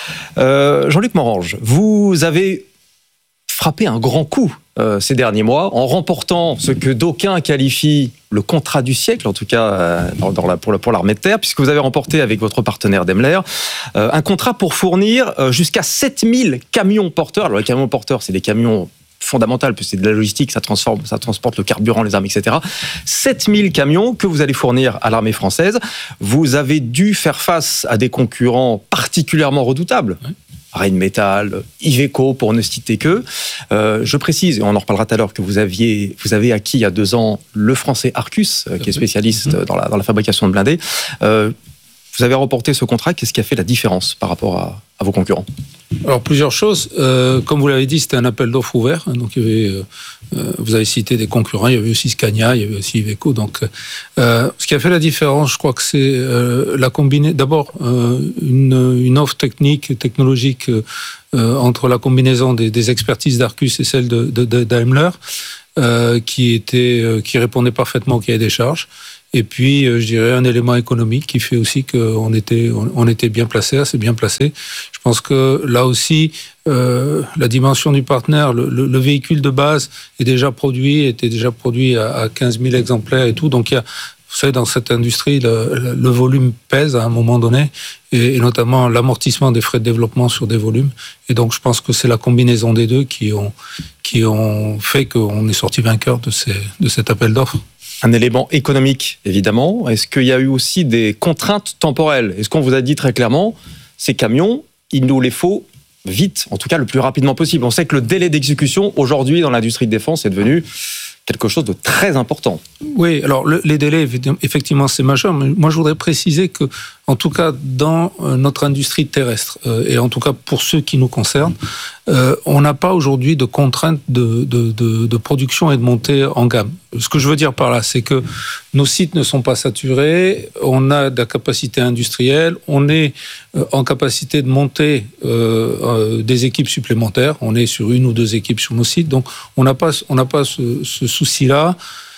Euh, Jean-Luc Morange, vous avez frappé un grand coup euh, ces derniers mois en remportant ce que d'aucuns qualifient le contrat du siècle, en tout cas euh, dans, dans la, pour, pour l'armée de terre, puisque vous avez remporté avec votre partenaire Daimler euh, un contrat pour fournir euh, jusqu'à sept mille camions porteurs. Alors les camions porteurs, c'est des camions fondamentaux, puisque c'est de la logistique, ça, transforme, ça transporte le carburant, les armes, et cetera. sept mille camions que vous allez fournir à l'armée française. Vous avez dû faire face à des concurrents particulièrement redoutables. Ouais. Rheinmetall, Iveco, pour ne citer que. Euh, je précise, et on en reparlera tout à l'heure, que vous, aviez, vous avez acquis il y a deux ans le français Arcus, euh, qui est spécialiste mmh. dans, la, dans la fabrication de blindés. Euh, vous avez remporté ce contrat. Qu'est-ce qui a fait la différence par rapport à, à vos concurrents ? Alors, plusieurs choses. Euh, comme vous l'avez dit, c'était un appel d'offres ouvert. Hein, donc, il y avait, euh, vous avez cité des concurrents. Il y avait aussi Scania, il y avait aussi Iveco. Donc, euh, ce qui a fait la différence, je crois que c'est euh, la combinaison. D'abord, euh, une, une offre technique, technologique euh, entre la combinaison des, des expertises d'Arcus et celle de, de, de Daimler, euh, qui était, euh, qui répondait parfaitement au cahier des charges. Et puis, je dirais, un élément économique qui fait aussi qu'on était, on était bien placé, assez bien placé. Je pense que là aussi, euh, la dimension du partenaire, le, le, le véhicule de base est déjà produit, était déjà produit à, à quinze mille exemplaires et tout. Donc, il y a, vous savez, dans cette industrie, le, le volume pèse à un moment donné, et, et notamment l'amortissement des frais de développement sur des volumes. Et donc, je pense que c'est la combinaison des deux qui ont, qui ont fait qu'on est sorti vainqueur de, ces, de cet appel d'offres. Un élément économique, évidemment. Est-ce qu'il y a eu aussi des contraintes temporelles ? Est-ce qu'on vous a dit très clairement, ces camions, il nous les faut vite, en tout cas le plus rapidement possible ? On sait que le délai d'exécution, aujourd'hui, dans l'industrie de défense, est devenu quelque chose de très important. Oui, alors le, les délais, effectivement, c'est majeur. Mais moi, je voudrais préciser que, en tout cas, dans notre industrie terrestre, euh, et en tout cas pour ceux qui nous concernent, euh, on n'a pas aujourd'hui de contraintes de, de, de, de production et de montée en gamme. Ce que je veux dire par là, c'est que nos sites ne sont pas saturés, on a de la capacité industrielle, on est euh, en capacité de monter euh, euh, des équipes supplémentaires, on est sur une ou deux équipes sur nos sites, donc on n'a pas, on n'a pas ce, ce souci-là.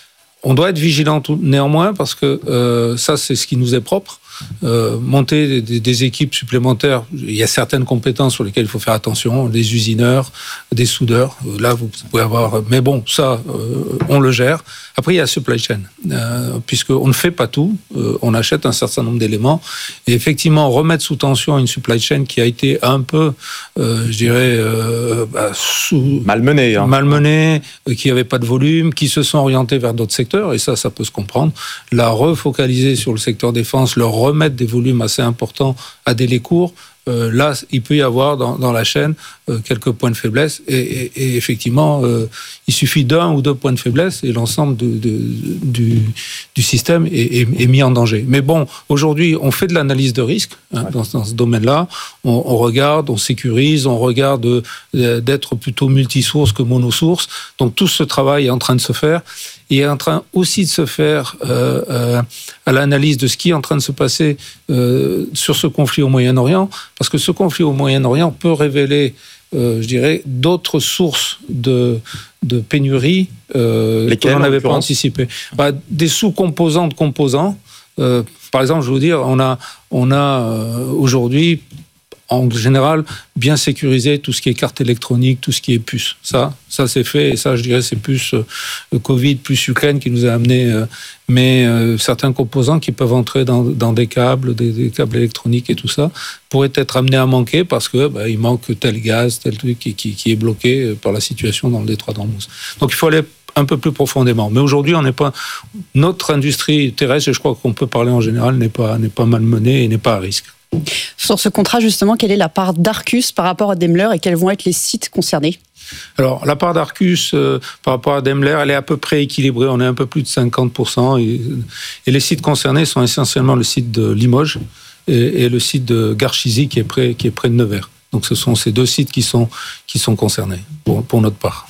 On doit être vigilant tout, néanmoins, parce que euh, ça, c'est ce qui nous est propre. Euh, monter des, des équipes supplémentaires, il y a certaines compétences sur lesquelles il faut faire attention, des usineurs, des soudeurs, là vous pouvez avoir, mais bon, ça euh, on le gère. Après il y a la supply chain, euh, puisqu'on ne fait pas tout, euh, on achète un certain nombre d'éléments, et effectivement remettre sous tension une supply chain qui a été un peu, euh, je dirais, euh, bah, sous, malmenée, hein. malmenée, euh, qui n'avait pas de volume, qui se sont orientés vers d'autres secteurs, et ça, ça peut se comprendre. La refocaliser sur le secteur défense, leur remettre des volumes assez importants à délai court, euh, là, il peut y avoir dans, dans la chaîne euh, quelques points de faiblesse. Et, et, et effectivement, euh, il suffit d'un ou deux points de faiblesse et l'ensemble de, de, du, du système est, est, est mis en danger. Mais bon, aujourd'hui, on fait de l'analyse de risque hein, ouais. dans, dans ce domaine-là. On, on regarde, on sécurise, on regarde euh, d'être plutôt multisource que monosource. Donc tout ce travail est en train de se faire. Il est en train aussi de se faire euh, euh, à l'analyse de ce qui est en train de se passer euh, sur ce conflit au Moyen-Orient, parce que ce conflit au Moyen-Orient peut révéler, euh, je dirais, d'autres sources de, de pénurie euh, que l'on n'avait pas anticipé. Bah, des sous-composants de composants. Euh, par exemple, je vais vous dire, on a, on a euh, aujourd'hui, en général, bien sécuriser tout ce qui est carte électronique, tout ce qui est puce. Ça, ça c'est fait, et ça, je dirais, c'est plus euh, le Covid, plus Ukraine qui nous a amené, euh, mais euh, certains composants qui peuvent entrer dans, dans des câbles, des, des câbles électroniques et tout ça, pourraient être amenés à manquer parce que bah, il manque tel gaz, tel truc qui, qui, qui est bloqué par la situation dans le détroit d'Ormuz. Donc il faut aller un peu plus profondément. Mais aujourd'hui, on n'est pas, notre industrie terrestre, et je crois qu'on peut parler en général, n'est pas, n'est pas malmenée et n'est pas à risque. Sur ce contrat, justement, quelle est la part d'Arcus par rapport à Daimler et quels vont être les sites concernés ? Alors, la part d'Arcus euh, par rapport à Daimler, elle est à peu près équilibrée. On est un peu plus de cinquante pour cent. Et, et les sites concernés sont essentiellement le site de Limoges et, et le site de Garchizy qui est près, qui est près de Nevers. Donc, ce sont ces deux sites qui sont, qui sont concernés pour, pour notre part.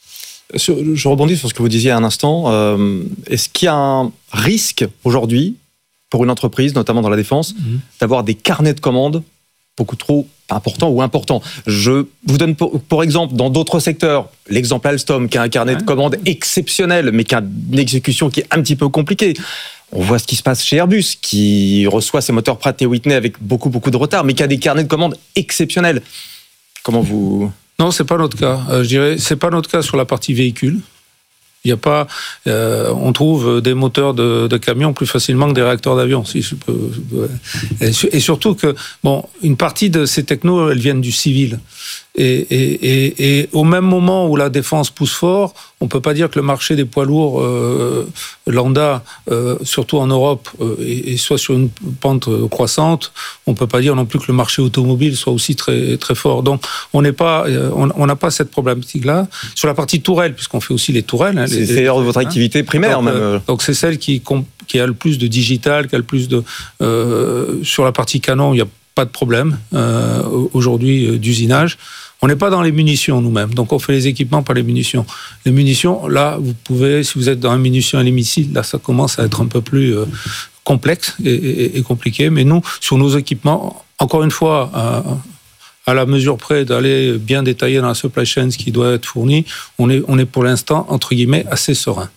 Je rebondis sur ce que vous disiez à un instant. Euh, est-ce qu'il y a un risque aujourd'hui pour une entreprise, notamment dans la défense, mmh. d'avoir des carnets de commandes beaucoup trop important ou important. Je vous donne pour, pour exemple, dans d'autres secteurs, l'exemple Alstom, qui a un carnet de commandes exceptionnel, mais qui a une exécution qui est un petit peu compliquée. On voit ce qui se passe chez Airbus, qui reçoit ses moteurs Pratt et Whitney avec beaucoup, beaucoup de retard, mais qui a des carnets de commandes exceptionnels. Comment vous... Non, c'est pas notre cas. Euh, je dirais, c'est pas notre cas sur la partie véhicule. Il y a pas, euh, on trouve des moteurs de, de camions plus facilement que des réacteurs d'avion, si je peux. Et, et surtout que, bon, une partie de ces technos, elles viennent du civil. Et, et, et, et au même moment où la défense pousse fort, on peut pas dire que le marché des poids lourds euh, lambda, euh, surtout en Europe, euh, et, et soit sur une pente croissante. On peut pas dire non plus que le marché automobile soit aussi très très fort. Donc on n'est pas, on n'a pas cette problématique-là sur la partie tourelle, puisqu'on fait aussi les tourelles. Hein, c'est c'est votre activité primaire, donc, même. Euh, donc c'est celle qui qui a le plus de digital, qui a le plus de euh, sur la partie canon, il y a pas de problème euh, aujourd'hui euh, d'usinage. On n'est pas dans les munitions nous-mêmes, donc on fait les équipements, pas les munitions. Les munitions, là, vous pouvez, si vous êtes dans les munitions et les missiles, là, ça commence à être un peu plus euh, complexe et, et, et compliqué. Mais nous, sur nos équipements, encore une fois, euh, à la mesure près d'aller bien détailler dans la supply chain ce qui doit être fourni, on est, on est pour l'instant, entre guillemets, assez serein.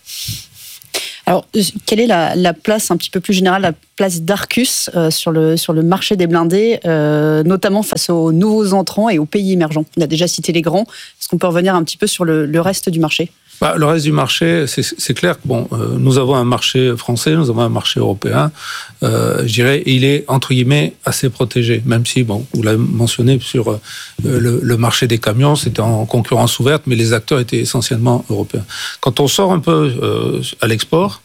Alors, quelle est la, la place un petit peu plus générale, la place d'Arcus euh, sur, le, sur le marché des blindés, euh, notamment face aux nouveaux entrants et aux pays émergents? On a déjà cité les grands. Est-ce qu'on peut revenir un petit peu sur le, le reste du marché? Bah, le reste du marché, c'est, c'est clair que bon, euh, nous avons un marché français, nous avons un marché européen. Euh, je dirais, il est entre guillemets assez protégé, même si, bon, vous l'avez mentionné sur euh, le, le marché des camions, c'était en concurrence ouverte, mais les acteurs étaient essentiellement européens. Quand on sort un peu euh, à l'export,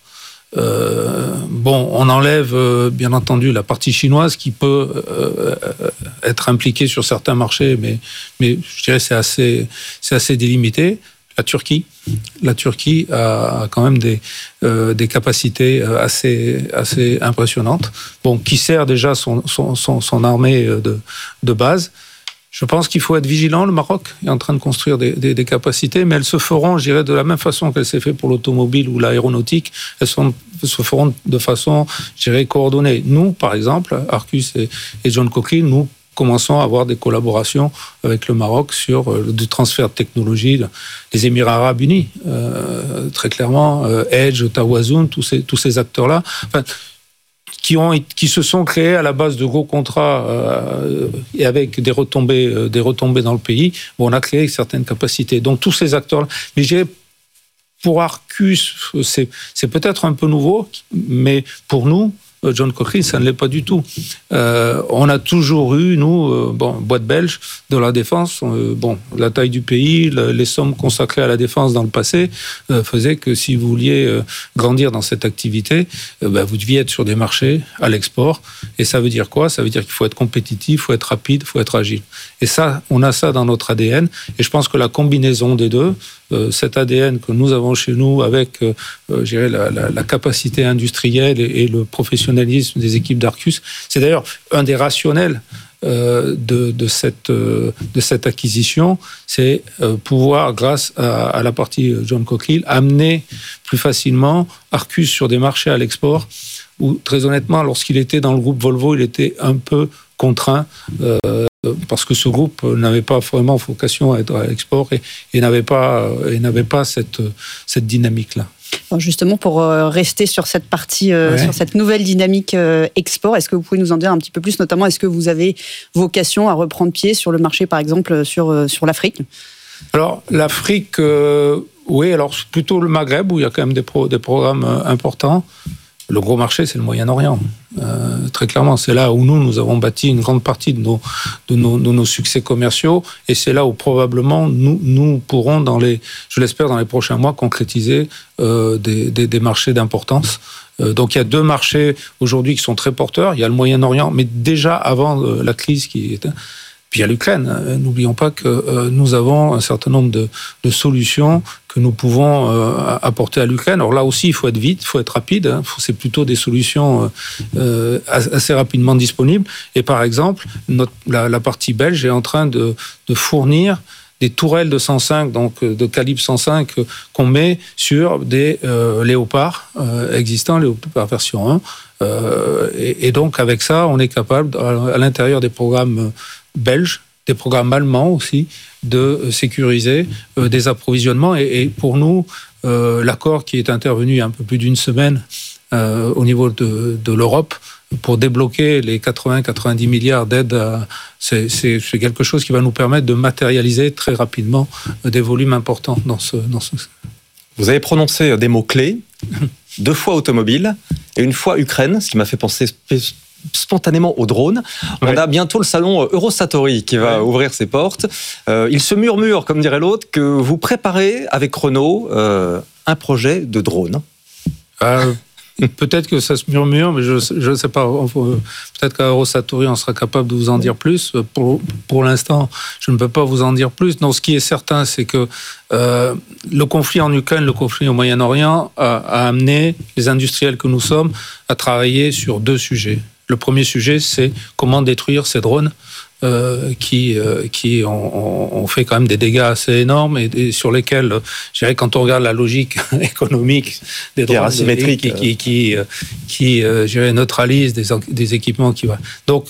euh, bon, on enlève euh, bien entendu la partie chinoise qui peut euh, être impliquée sur certains marchés, mais mais je dirais c'est assez c'est assez délimité. La Turquie, la Turquie a quand même des euh, des capacités assez assez impressionnantes. Bon, qui sert déjà son son son, son armée de de base. Je pense qu'il faut être vigilant. Le Maroc est en train de construire des, des, des capacités, mais elles se feront, je dirais, de la même façon qu'elles s'est fait pour l'automobile ou l'aéronautique. Elles sont, se feront de façon, je dirais, coordonnée. Nous, par exemple, Arcus et, et John Cockerill, nous commençons à avoir des collaborations avec le Maroc sur euh, du transfert de technologie. Les Émirats Arabes Unis, euh, très clairement, euh, Edge, Tawazun, tous ces, tous ces acteurs-là. Enfin, qui, ont, qui se sont créés à la base de gros contrats euh, et avec des retombées, euh, des retombées dans le pays, bon, on a créé certaines capacités. Donc tous ces acteurs-là, mais je dirais, pour Arcus, c'est, c'est peut-être un peu nouveau, mais pour nous, John Cockerill, ça ne l'est pas du tout. Euh, on a toujours eu, nous, euh, bon, boîte belge, de la défense. Euh, bon, la taille du pays, le, les sommes consacrées à la défense dans le passé euh, faisaient que si vous vouliez euh, grandir dans cette activité, euh, bah, vous deviez être sur des marchés à l'export. Et ça veut dire quoi? Ça veut dire qu'il faut être compétitif, il faut être rapide, il faut être agile. Et ça, on a ça dans notre A D N. Et je pense que la combinaison des deux, euh, cet A D N que nous avons chez nous avec, euh, je dirais, la, la, la capacité industrielle et, et le professionnalisme des équipes d'Arcus. C'est d'ailleurs un des rationnels euh, de, de, cette, euh, de cette acquisition, c'est euh, pouvoir, grâce à, à la partie John Cockerill, amener plus facilement Arcus sur des marchés à l'export où, très honnêtement, lorsqu'il était dans le groupe Volvo, il était un peu contraint euh, parce que ce groupe n'avait pas vraiment vocation à être à l'export et, et n'avait pas, et n'avait pas cette, cette dynamique-là. Justement, pour rester sur cette partie, ouais. sur cette nouvelle dynamique export, est-ce que vous pouvez nous en dire un petit peu plus? Notamment, est-ce que vous avez vocation à reprendre pied sur le marché, par exemple, sur, sur l'Afrique? Alors, l'Afrique, euh, oui, alors plutôt le Maghreb, où il y a quand même des, pro, des programmes importants. Le gros marché, c'est le Moyen-Orient. Euh, très clairement, c'est là où nous, nous avons bâti une grande partie de nos, de nos, de nos succès commerciaux. Et c'est là où probablement nous, nous pourrons, dans les, je l'espère, dans les prochains mois, concrétiser euh, des, des, des marchés d'importance. Euh, donc il y a deux marchés aujourd'hui qui sont très porteurs. Il y a le Moyen-Orient, mais déjà avant euh, la crise qui était... Puis il y a l'Ukraine. N'oublions pas que euh, nous avons un certain nombre de, de solutions que nous pouvons euh, apporter à l'Ukraine. Alors là aussi, il faut être vite, il faut être rapide. Hein. C'est plutôt des solutions euh, assez rapidement disponibles. Et par exemple, notre, la, la partie belge est en train de, de fournir des tourelles de cent cinq, donc de calibre cent cinq, qu'on met sur des euh, léopards euh, existants, léopards version un, Euh, et, et donc, avec ça, on est capable, à, à l'intérieur des programmes belges, des programmes allemands aussi, de sécuriser euh, des approvisionnements. Et, et pour nous, euh, l'accord qui est intervenu il y a un peu plus d'une semaine euh, au niveau de, de l'Europe, pour débloquer les quatre-vingts à quatre-vingt-dix milliards d'aides, c'est, c'est, c'est quelque chose qui va nous permettre de matérialiser très rapidement des volumes importants dans ce... Dans ce... Vous avez prononcé des mots-clés, deux fois automobile et une fois Ukraine, ce qui m'a fait penser spontanément aux drones. Ouais. On a bientôt le salon Eurosatori qui va ouais. ouvrir ses portes. Euh, il se murmure, comme dirait l'autre, que vous préparez avec Renault euh, un projet de drone. Euh... Peut-être que ça se murmure, mais je ne sais pas. Peut-être qu'à Eurosatori, on sera capable de vous en dire plus. Pour, pour l'instant, je ne peux pas vous en dire plus. Non, ce qui est certain, c'est que euh, le conflit en Ukraine, le conflit au Moyen-Orient, a, a amené les industriels que nous sommes à travailler sur deux sujets. Le premier sujet, c'est comment détruire ces drones euh, qui, euh, qui ont, ont fait quand même des dégâts assez énormes et, et sur lesquels, je dirais, quand on regarde la logique économique des drones asymétriques, qui, qui, qui, qui euh, je dirais, neutralisent des, des équipements qui va. Donc,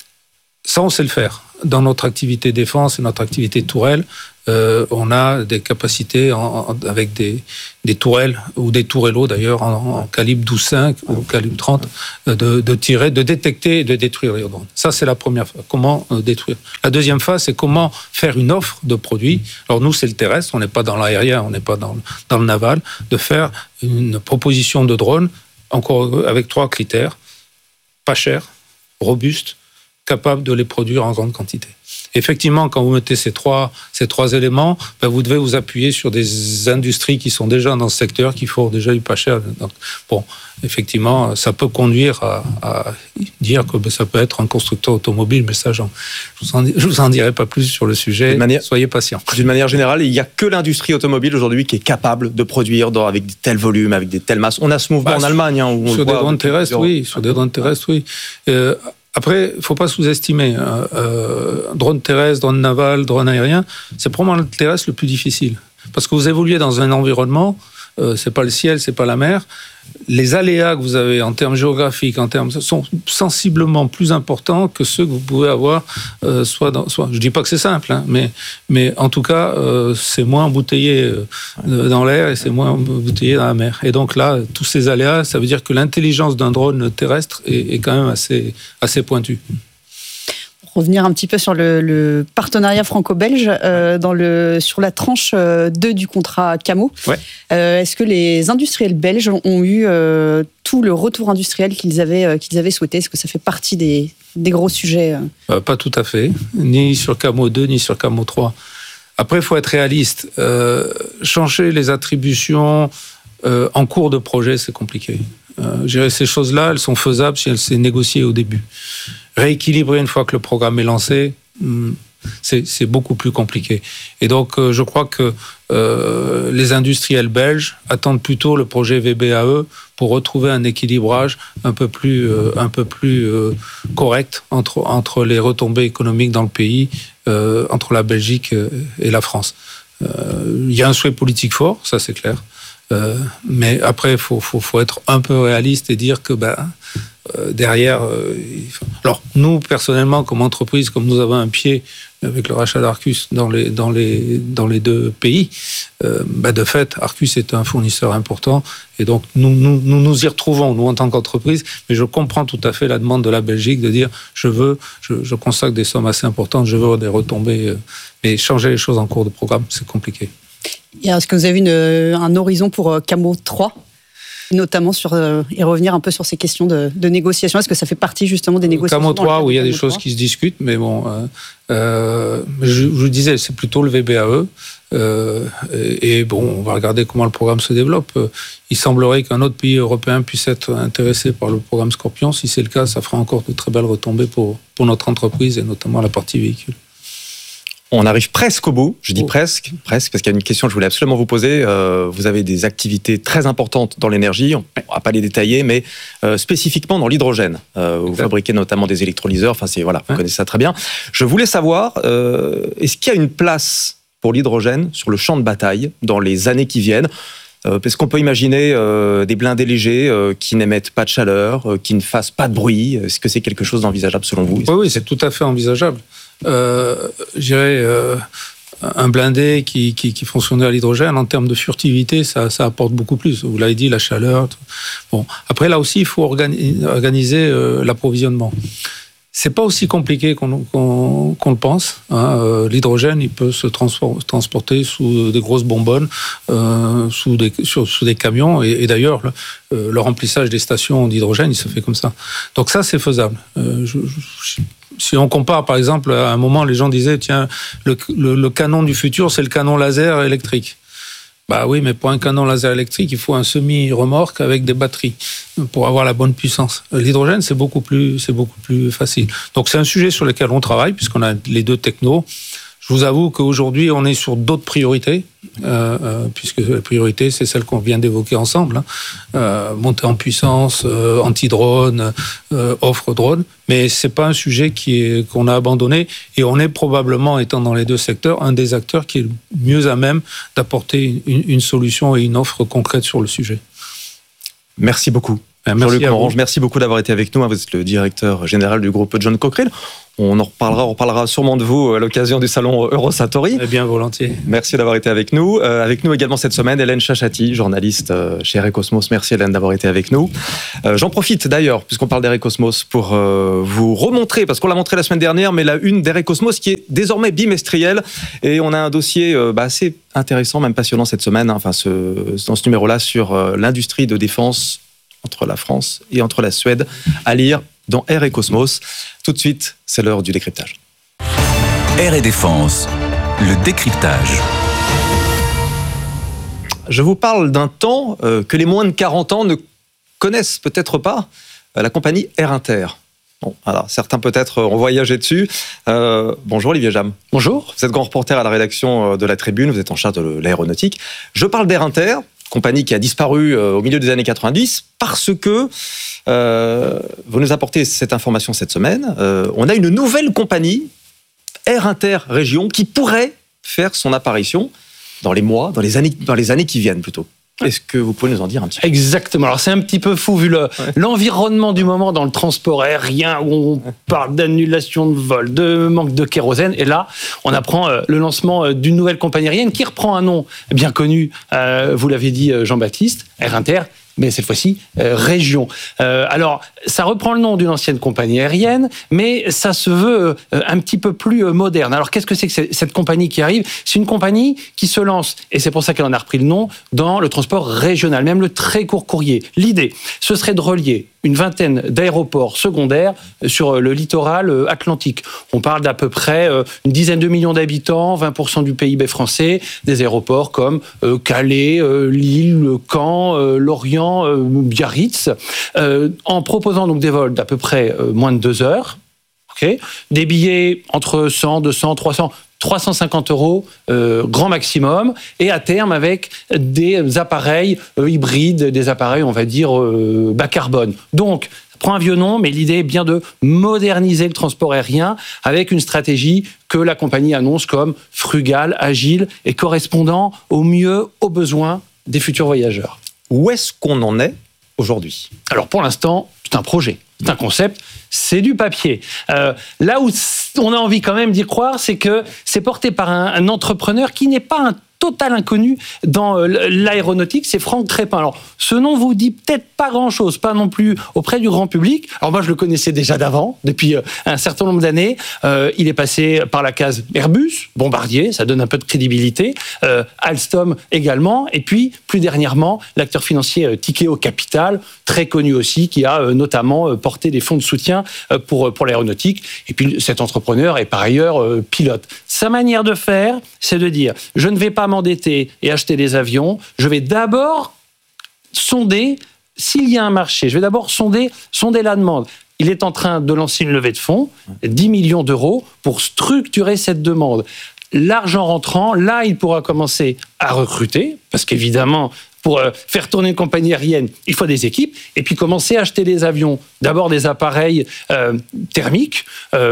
ça, on sait le faire. Dans notre activité défense et notre activité tourelle, euh, on a des capacités en, en, avec des, des tourelles, ou des tourellos d'ailleurs, en, en calibre douze cinq ou calibre trente, de, de tirer, de détecter et de détruire les drones. Ça, c'est la première phase. Comment euh, détruire. La deuxième phase, c'est comment faire une offre de produits. Alors nous, c'est le terrestre, on n'est pas dans l'aérien, on n'est pas dans, dans le naval, de faire une proposition de drone, encore avec trois critères: pas cher, robuste, capable de les produire en grande quantité. Effectivement, quand vous mettez ces trois, ces trois éléments, ben vous devez vous appuyer sur des industries qui sont déjà dans ce secteur, qui font déjà du pas cher. Donc, bon, effectivement, ça peut conduire à, à dire que ben, ça peut être un constructeur automobile, mais ça, j'en, je ne vous, vous en dirai pas plus sur le sujet. Manière, Soyez patients. D'une manière générale, il n'y a que l'industrie automobile aujourd'hui qui est capable de produire dans, avec des tels volumes, avec des telles masses. On a ce mouvement bah, en Allemagne. Hein, où on sur, des drones terrestres, oui, sur des drones terrestres, oui. Euh, Après, il ne faut pas sous-estimer. Euh, drone terrestre, drone naval, drone aérien, c'est probablement le terrestre le plus difficile. Parce que vous évoluez dans un environnement, euh, ce n'est pas le ciel, ce n'est pas la mer. Les aléas que vous avez en termes géographiques, en termes, sont sensiblement plus importants que ceux que vous pouvez avoir. Euh, soit, dans, soit, je ne dis pas que c'est simple, hein, mais, mais en tout cas, euh, c'est moins embouteillé euh, dans l'air et c'est moins embouteillé dans la mer. Et donc là, tous ces aléas, ça veut dire que l'intelligence d'un drone terrestre est, est quand même assez, assez pointue. Revenir un petit peu sur le, le partenariat franco-belge euh, dans le, sur la tranche deux du contrat Camo. Ouais. Euh, est-ce que les industriels belges ont eu euh, tout le retour industriel qu'ils avaient, euh, qu'ils avaient souhaité? Est-ce que ça fait partie des, des gros sujets euh... Euh, Pas tout à fait, ni sur Camo deux, ni sur Camo trois. Après, il faut être réaliste. Euh, changer les attributions euh, en cours de projet, c'est compliqué. Euh, gérer ces choses-là, elles sont faisables si elles s'est négociées au début. Rééquilibrer une fois que le programme est lancé, c'est, c'est beaucoup plus compliqué. Et donc, euh, je crois que euh, les industriels belges attendent plutôt le projet V B A E pour retrouver un équilibrage un peu plus, euh, un peu plus euh, correct entre, entre les retombées économiques dans le pays, euh, entre la Belgique et la France. Euh, il y a un souhait politique fort, ça c'est clair. Euh, mais après, il faut, faut, faut être un peu réaliste et dire que ben, euh, derrière... Euh, faut... Alors, nous, personnellement, comme entreprise, comme nous avons un pied avec le rachat d'Arcus dans les, dans les, dans les deux pays, euh, ben, de fait, Arcus est un fournisseur important et donc nous nous, nous nous y retrouvons, nous, en tant qu'entreprise, mais je comprends tout à fait la demande de la Belgique de dire je veux, je, je consacre des sommes assez importantes, je veux des retombées, euh, mais changer les choses en cours de programme, c'est compliqué. Est-ce que vous avez une, un horizon pour Camo trois, notamment sur, euh, et revenir un peu sur ces questions de, de négociation? Est-ce que ça fait partie justement des négociations? Camo trois, oui, il y a des choses qui se discutent, mais bon, euh, euh, je, je vous disais, c'est plutôt le V B A E. Euh, et, et bon, on va regarder comment le programme se développe. Il semblerait qu'un autre pays européen puisse être intéressé par le programme Scorpion. Si c'est le cas, ça fera encore de très belles retombées pour, pour notre entreprise et notamment la partie véhicule. On arrive presque au bout, je dis oh. presque, presque, parce qu'il y a une question que je voulais absolument vous poser. Euh, vous avez des activités très importantes dans l'énergie, on ne va pas les détailler, mais euh, spécifiquement dans l'hydrogène. Euh, vous fabriquez notamment des électrolyseurs, enfin c'est voilà, vous ouais. connaissez ça très bien. Je voulais savoir, euh, est-ce qu'il y a une place pour l'hydrogène sur le champ de bataille dans les années qui viennent? Euh, Est-ce qu'on peut imaginer euh, des blindés légers euh, qui n'émettent pas de chaleur, euh, qui ne fassent pas de bruit? Est-ce que c'est quelque chose d'envisageable selon vous? Oui, oui, c'est tout à fait envisageable. Euh, je dirais, euh, un blindé qui, qui, qui fonctionnait à l'hydrogène, en termes de furtivité, ça, ça apporte beaucoup plus. Vous l'avez dit, la chaleur. Tout. Bon. Après, là aussi, il faut organi- organiser euh, l'approvisionnement. C'est pas aussi compliqué qu'on, qu'on, qu'on le pense. Hein. Euh, l'hydrogène, il peut se transpor- transporter sous des grosses bonbonnes, euh, sous, des, sur, sous des camions. Et, et d'ailleurs, le, euh, le remplissage des stations d'hydrogène, il se fait comme ça. Donc ça, c'est faisable. Euh, je, je, si on compare, par exemple, à un moment, les gens disaient, tiens, le, le, le canon du futur, c'est le canon laser électrique. Bah oui, mais pour un canon laser électrique, il faut un semi-remorque avec des batteries pour avoir la bonne puissance. L'hydrogène, c'est beaucoup plus, c'est beaucoup plus facile. Donc c'est un sujet sur lequel on travaille, puisqu'on a les deux technos. Je vous avoue qu'aujourd'hui, on est sur d'autres priorités, euh, euh, puisque la priorité, c'est celle qu'on vient d'évoquer ensemble. Hein. Euh, montée en puissance, euh, anti-drone, euh, offre drone. Mais c'est pas un sujet qui est, qu'on a abandonné. Et on est probablement, étant dans les deux secteurs, un des acteurs qui est le mieux à même d'apporter une, une solution et une offre concrète sur le sujet. Merci beaucoup. Merci Jean-Luc à Morange, vous. merci beaucoup d'avoir été avec nous. Vous êtes le directeur général du groupe John Cochrane. On en reparlera, on reparlera sûrement de vous à l'occasion du salon Eurosatori. Eh bien, volontiers. Merci d'avoir été avec nous. Euh, avec nous également cette semaine, Hélène Chachati, journaliste euh, chez Aircosmos. Merci Hélène d'avoir été avec nous. Euh, j'en profite d'ailleurs, puisqu'on parle d'Aircosmos, pour euh, vous remontrer, parce qu'on l'a montré la semaine dernière, mais la une d'Aircosmos qui est désormais bimestrielle. Et on a un dossier euh, bah, assez intéressant, même passionnant cette semaine, hein, enfin, ce, dans ce numéro-là, sur euh, l'industrie de défense entre la France et entre la Suède, à lire dans Air et Cosmos. Tout de suite, c'est l'heure du décryptage. Air et Défense, le décryptage. Je vous parle d'un temps euh, que les moins de quarante ans ne connaissent peut-être pas, euh, la compagnie Air Inter. Bon, alors, certains peut-être ont voyagé dessus. Euh, bonjour Olivier Jam. Bonjour. Vous êtes grand reporter à la rédaction de La Tribune, vous êtes en charge de l'aéronautique. Je parle d'Air Inter, compagnie qui a disparu euh, au milieu des années quatre-vingt-dix, parce que euh, vous nous apportez cette information cette semaine. Euh, on a une nouvelle compagnie, Air Inter Région, qui pourrait faire son apparition dans les mois, dans les années, dans les années qui viennent plutôt. Est-ce que vous pouvez nous en dire un petit peu? Exactement. Alors c'est un petit peu fou vu le, ouais. l'environnement du moment dans le transport aérien où on parle d'annulation de vol, de manque de kérosène. Et là, on apprend euh, le lancement euh, d'une nouvelle compagnie aérienne qui reprend un nom bien connu. Euh, vous l'avez dit, Jean-Baptiste, Air Inter. Mais cette fois-ci, euh, région. Euh, alors, ça reprend le nom d'une ancienne compagnie aérienne, mais ça se veut euh, un petit peu plus euh, moderne. Alors, qu'est-ce que c'est que cette compagnie qui arrive? C'est une compagnie qui se lance, et c'est pour ça qu'elle en a repris le nom, dans le transport régional, même le très court courrier. L'idée, ce serait de relier une vingtaine d'aéroports secondaires sur le littoral atlantique. On parle d'à peu près une dizaine de millions d'habitants, vingt pour cent du P I B français, des aéroports comme Calais, Lille, Caen, Lorient, Biarritz, en proposant donc des vols d'à peu près moins de deux heures, okay, des billets entre cent, deux cents, trois cents, trois cent cinquante euros, euh, grand maximum, et à terme avec des appareils euh, hybrides, des appareils, on va dire, euh, bas carbone. Donc, ça prend un vieux nom, mais l'idée est bien de moderniser le transport aérien avec une stratégie que la compagnie annonce comme frugale, agile et correspondant au mieux aux besoins des futurs voyageurs. Où est-ce qu'on en est aujourd'hui? Alors, pour l'instant, c'est un projet. C'est un concept, c'est du papier. Euh, là où on a envie quand même d'y croire, c'est que c'est porté par un, un entrepreneur qui n'est pas un total inconnu dans l'aéronautique, c'est Franck Crépin. Alors, ce nom vous dit peut-être pas grand-chose, pas non plus auprès du grand public. Alors moi, je le connaissais déjà d'avant, depuis un certain nombre d'années. Euh, il est passé par la case Airbus, Bombardier, ça donne un peu de crédibilité, euh, Alstom également, et puis, plus dernièrement, l'acteur financier euh, Tikeo Capital, très connu aussi, qui a euh, notamment euh, porté des fonds de soutien euh, pour, pour l'aéronautique. Et puis, cet entrepreneur est par ailleurs euh, pilote. Sa manière de faire, c'est de dire, je ne vais pas m'endetter et acheter des avions, je vais d'abord sonder s'il y a un marché. Je vais d'abord sonder, sonder la demande. Il est en train de lancer une levée de fonds, dix millions d'euros, pour structurer cette demande. L'argent rentrant, là, il pourra commencer à recruter, parce qu'évidemment, pour faire tourner une compagnie aérienne, il faut des équipes, et puis commencer à acheter des avions. D'abord des appareils euh, thermiques, euh,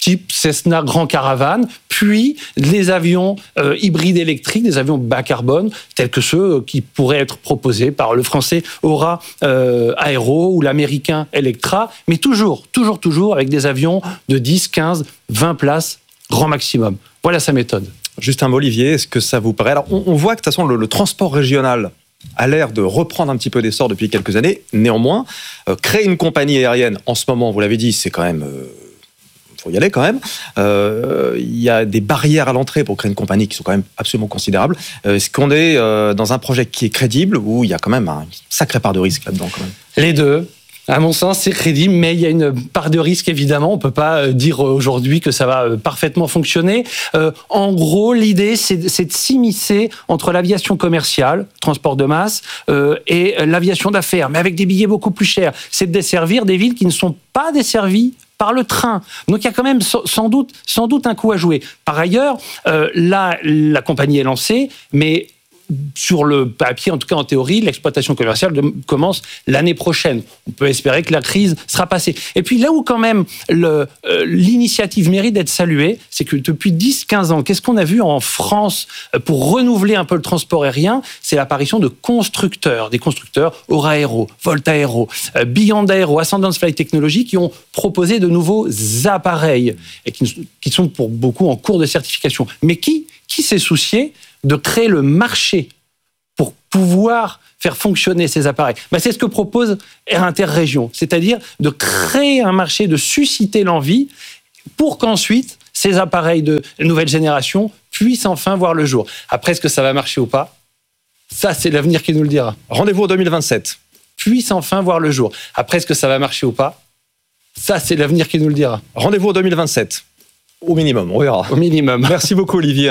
type Cessna Grand Caravan, puis les avions euh, hybrides électriques, des avions bas carbone, tels que ceux qui pourraient être proposés par le français Aura euh, Aero ou l'américain Electra, mais toujours, toujours, toujours avec des avions de dix, quinze, vingt places, grand maximum. Voilà sa méthode. Juste un mot, Olivier, est-ce que ça vous paraît... Alors, on, on voit que de toute façon, le, le transport régional a l'air de reprendre un petit peu d'essor depuis quelques années. Néanmoins, euh, créer une compagnie aérienne, en ce moment, vous l'avez dit, c'est quand même... Euh, faut y aller quand même. Euh, il y a des barrières à l'entrée pour créer une compagnie qui sont quand même absolument considérables. Euh, est-ce qu'on est euh, dans un projet qui est crédible ou il y a quand même un sacré part de risque là-dedans quand même ? Les deux. À mon sens, c'est crédible, mais il y a une part de risque, évidemment. On ne peut pas dire aujourd'hui que ça va parfaitement fonctionner. Euh, en gros, l'idée, c'est, c'est de s'immiscer entre l'aviation commerciale, transport de masse, euh, et l'aviation d'affaires, mais avec des billets beaucoup plus chers. C'est de desservir des villes qui ne sont pas desservies par le train. Donc il y a quand même sans doute, sans doute un coup à jouer. Par ailleurs, euh, là, la compagnie est lancée, mais sur le papier, en tout cas en théorie, l'exploitation commerciale de, commence l'année prochaine. On peut espérer que la crise sera passée. Et puis là où quand même le, euh, l'initiative mérite d'être saluée, c'est que depuis dix quinze ans, qu'est-ce qu'on a vu en France pour renouveler un peu le transport aérien ? C'est l'apparition de constructeurs, des constructeurs Aura Aero, Volta Aero, euh, Beyond Aero, Ascendance Flight Technology, qui ont proposé de nouveaux appareils et qui, qui sont pour beaucoup en cours de certification. Mais qui, qui s'est soucié de créer le marché pour pouvoir faire fonctionner ces appareils. Ben, c'est ce que propose Air Interrégion, c'est-à-dire de créer un marché, de susciter l'envie pour qu'ensuite ces appareils de nouvelle génération puissent enfin voir le jour. Après, est-ce que ça va marcher ou pas ? Ça, c'est l'avenir qui nous le dira. Rendez-vous en deux mille vingt-sept. Puissent enfin voir le jour. Après, est-ce que ça va marcher ou pas ? Ça, c'est l'avenir qui nous le dira. Rendez-vous en deux mille vingt-sept. Au minimum, on verra. Au minimum. Merci beaucoup, Olivier.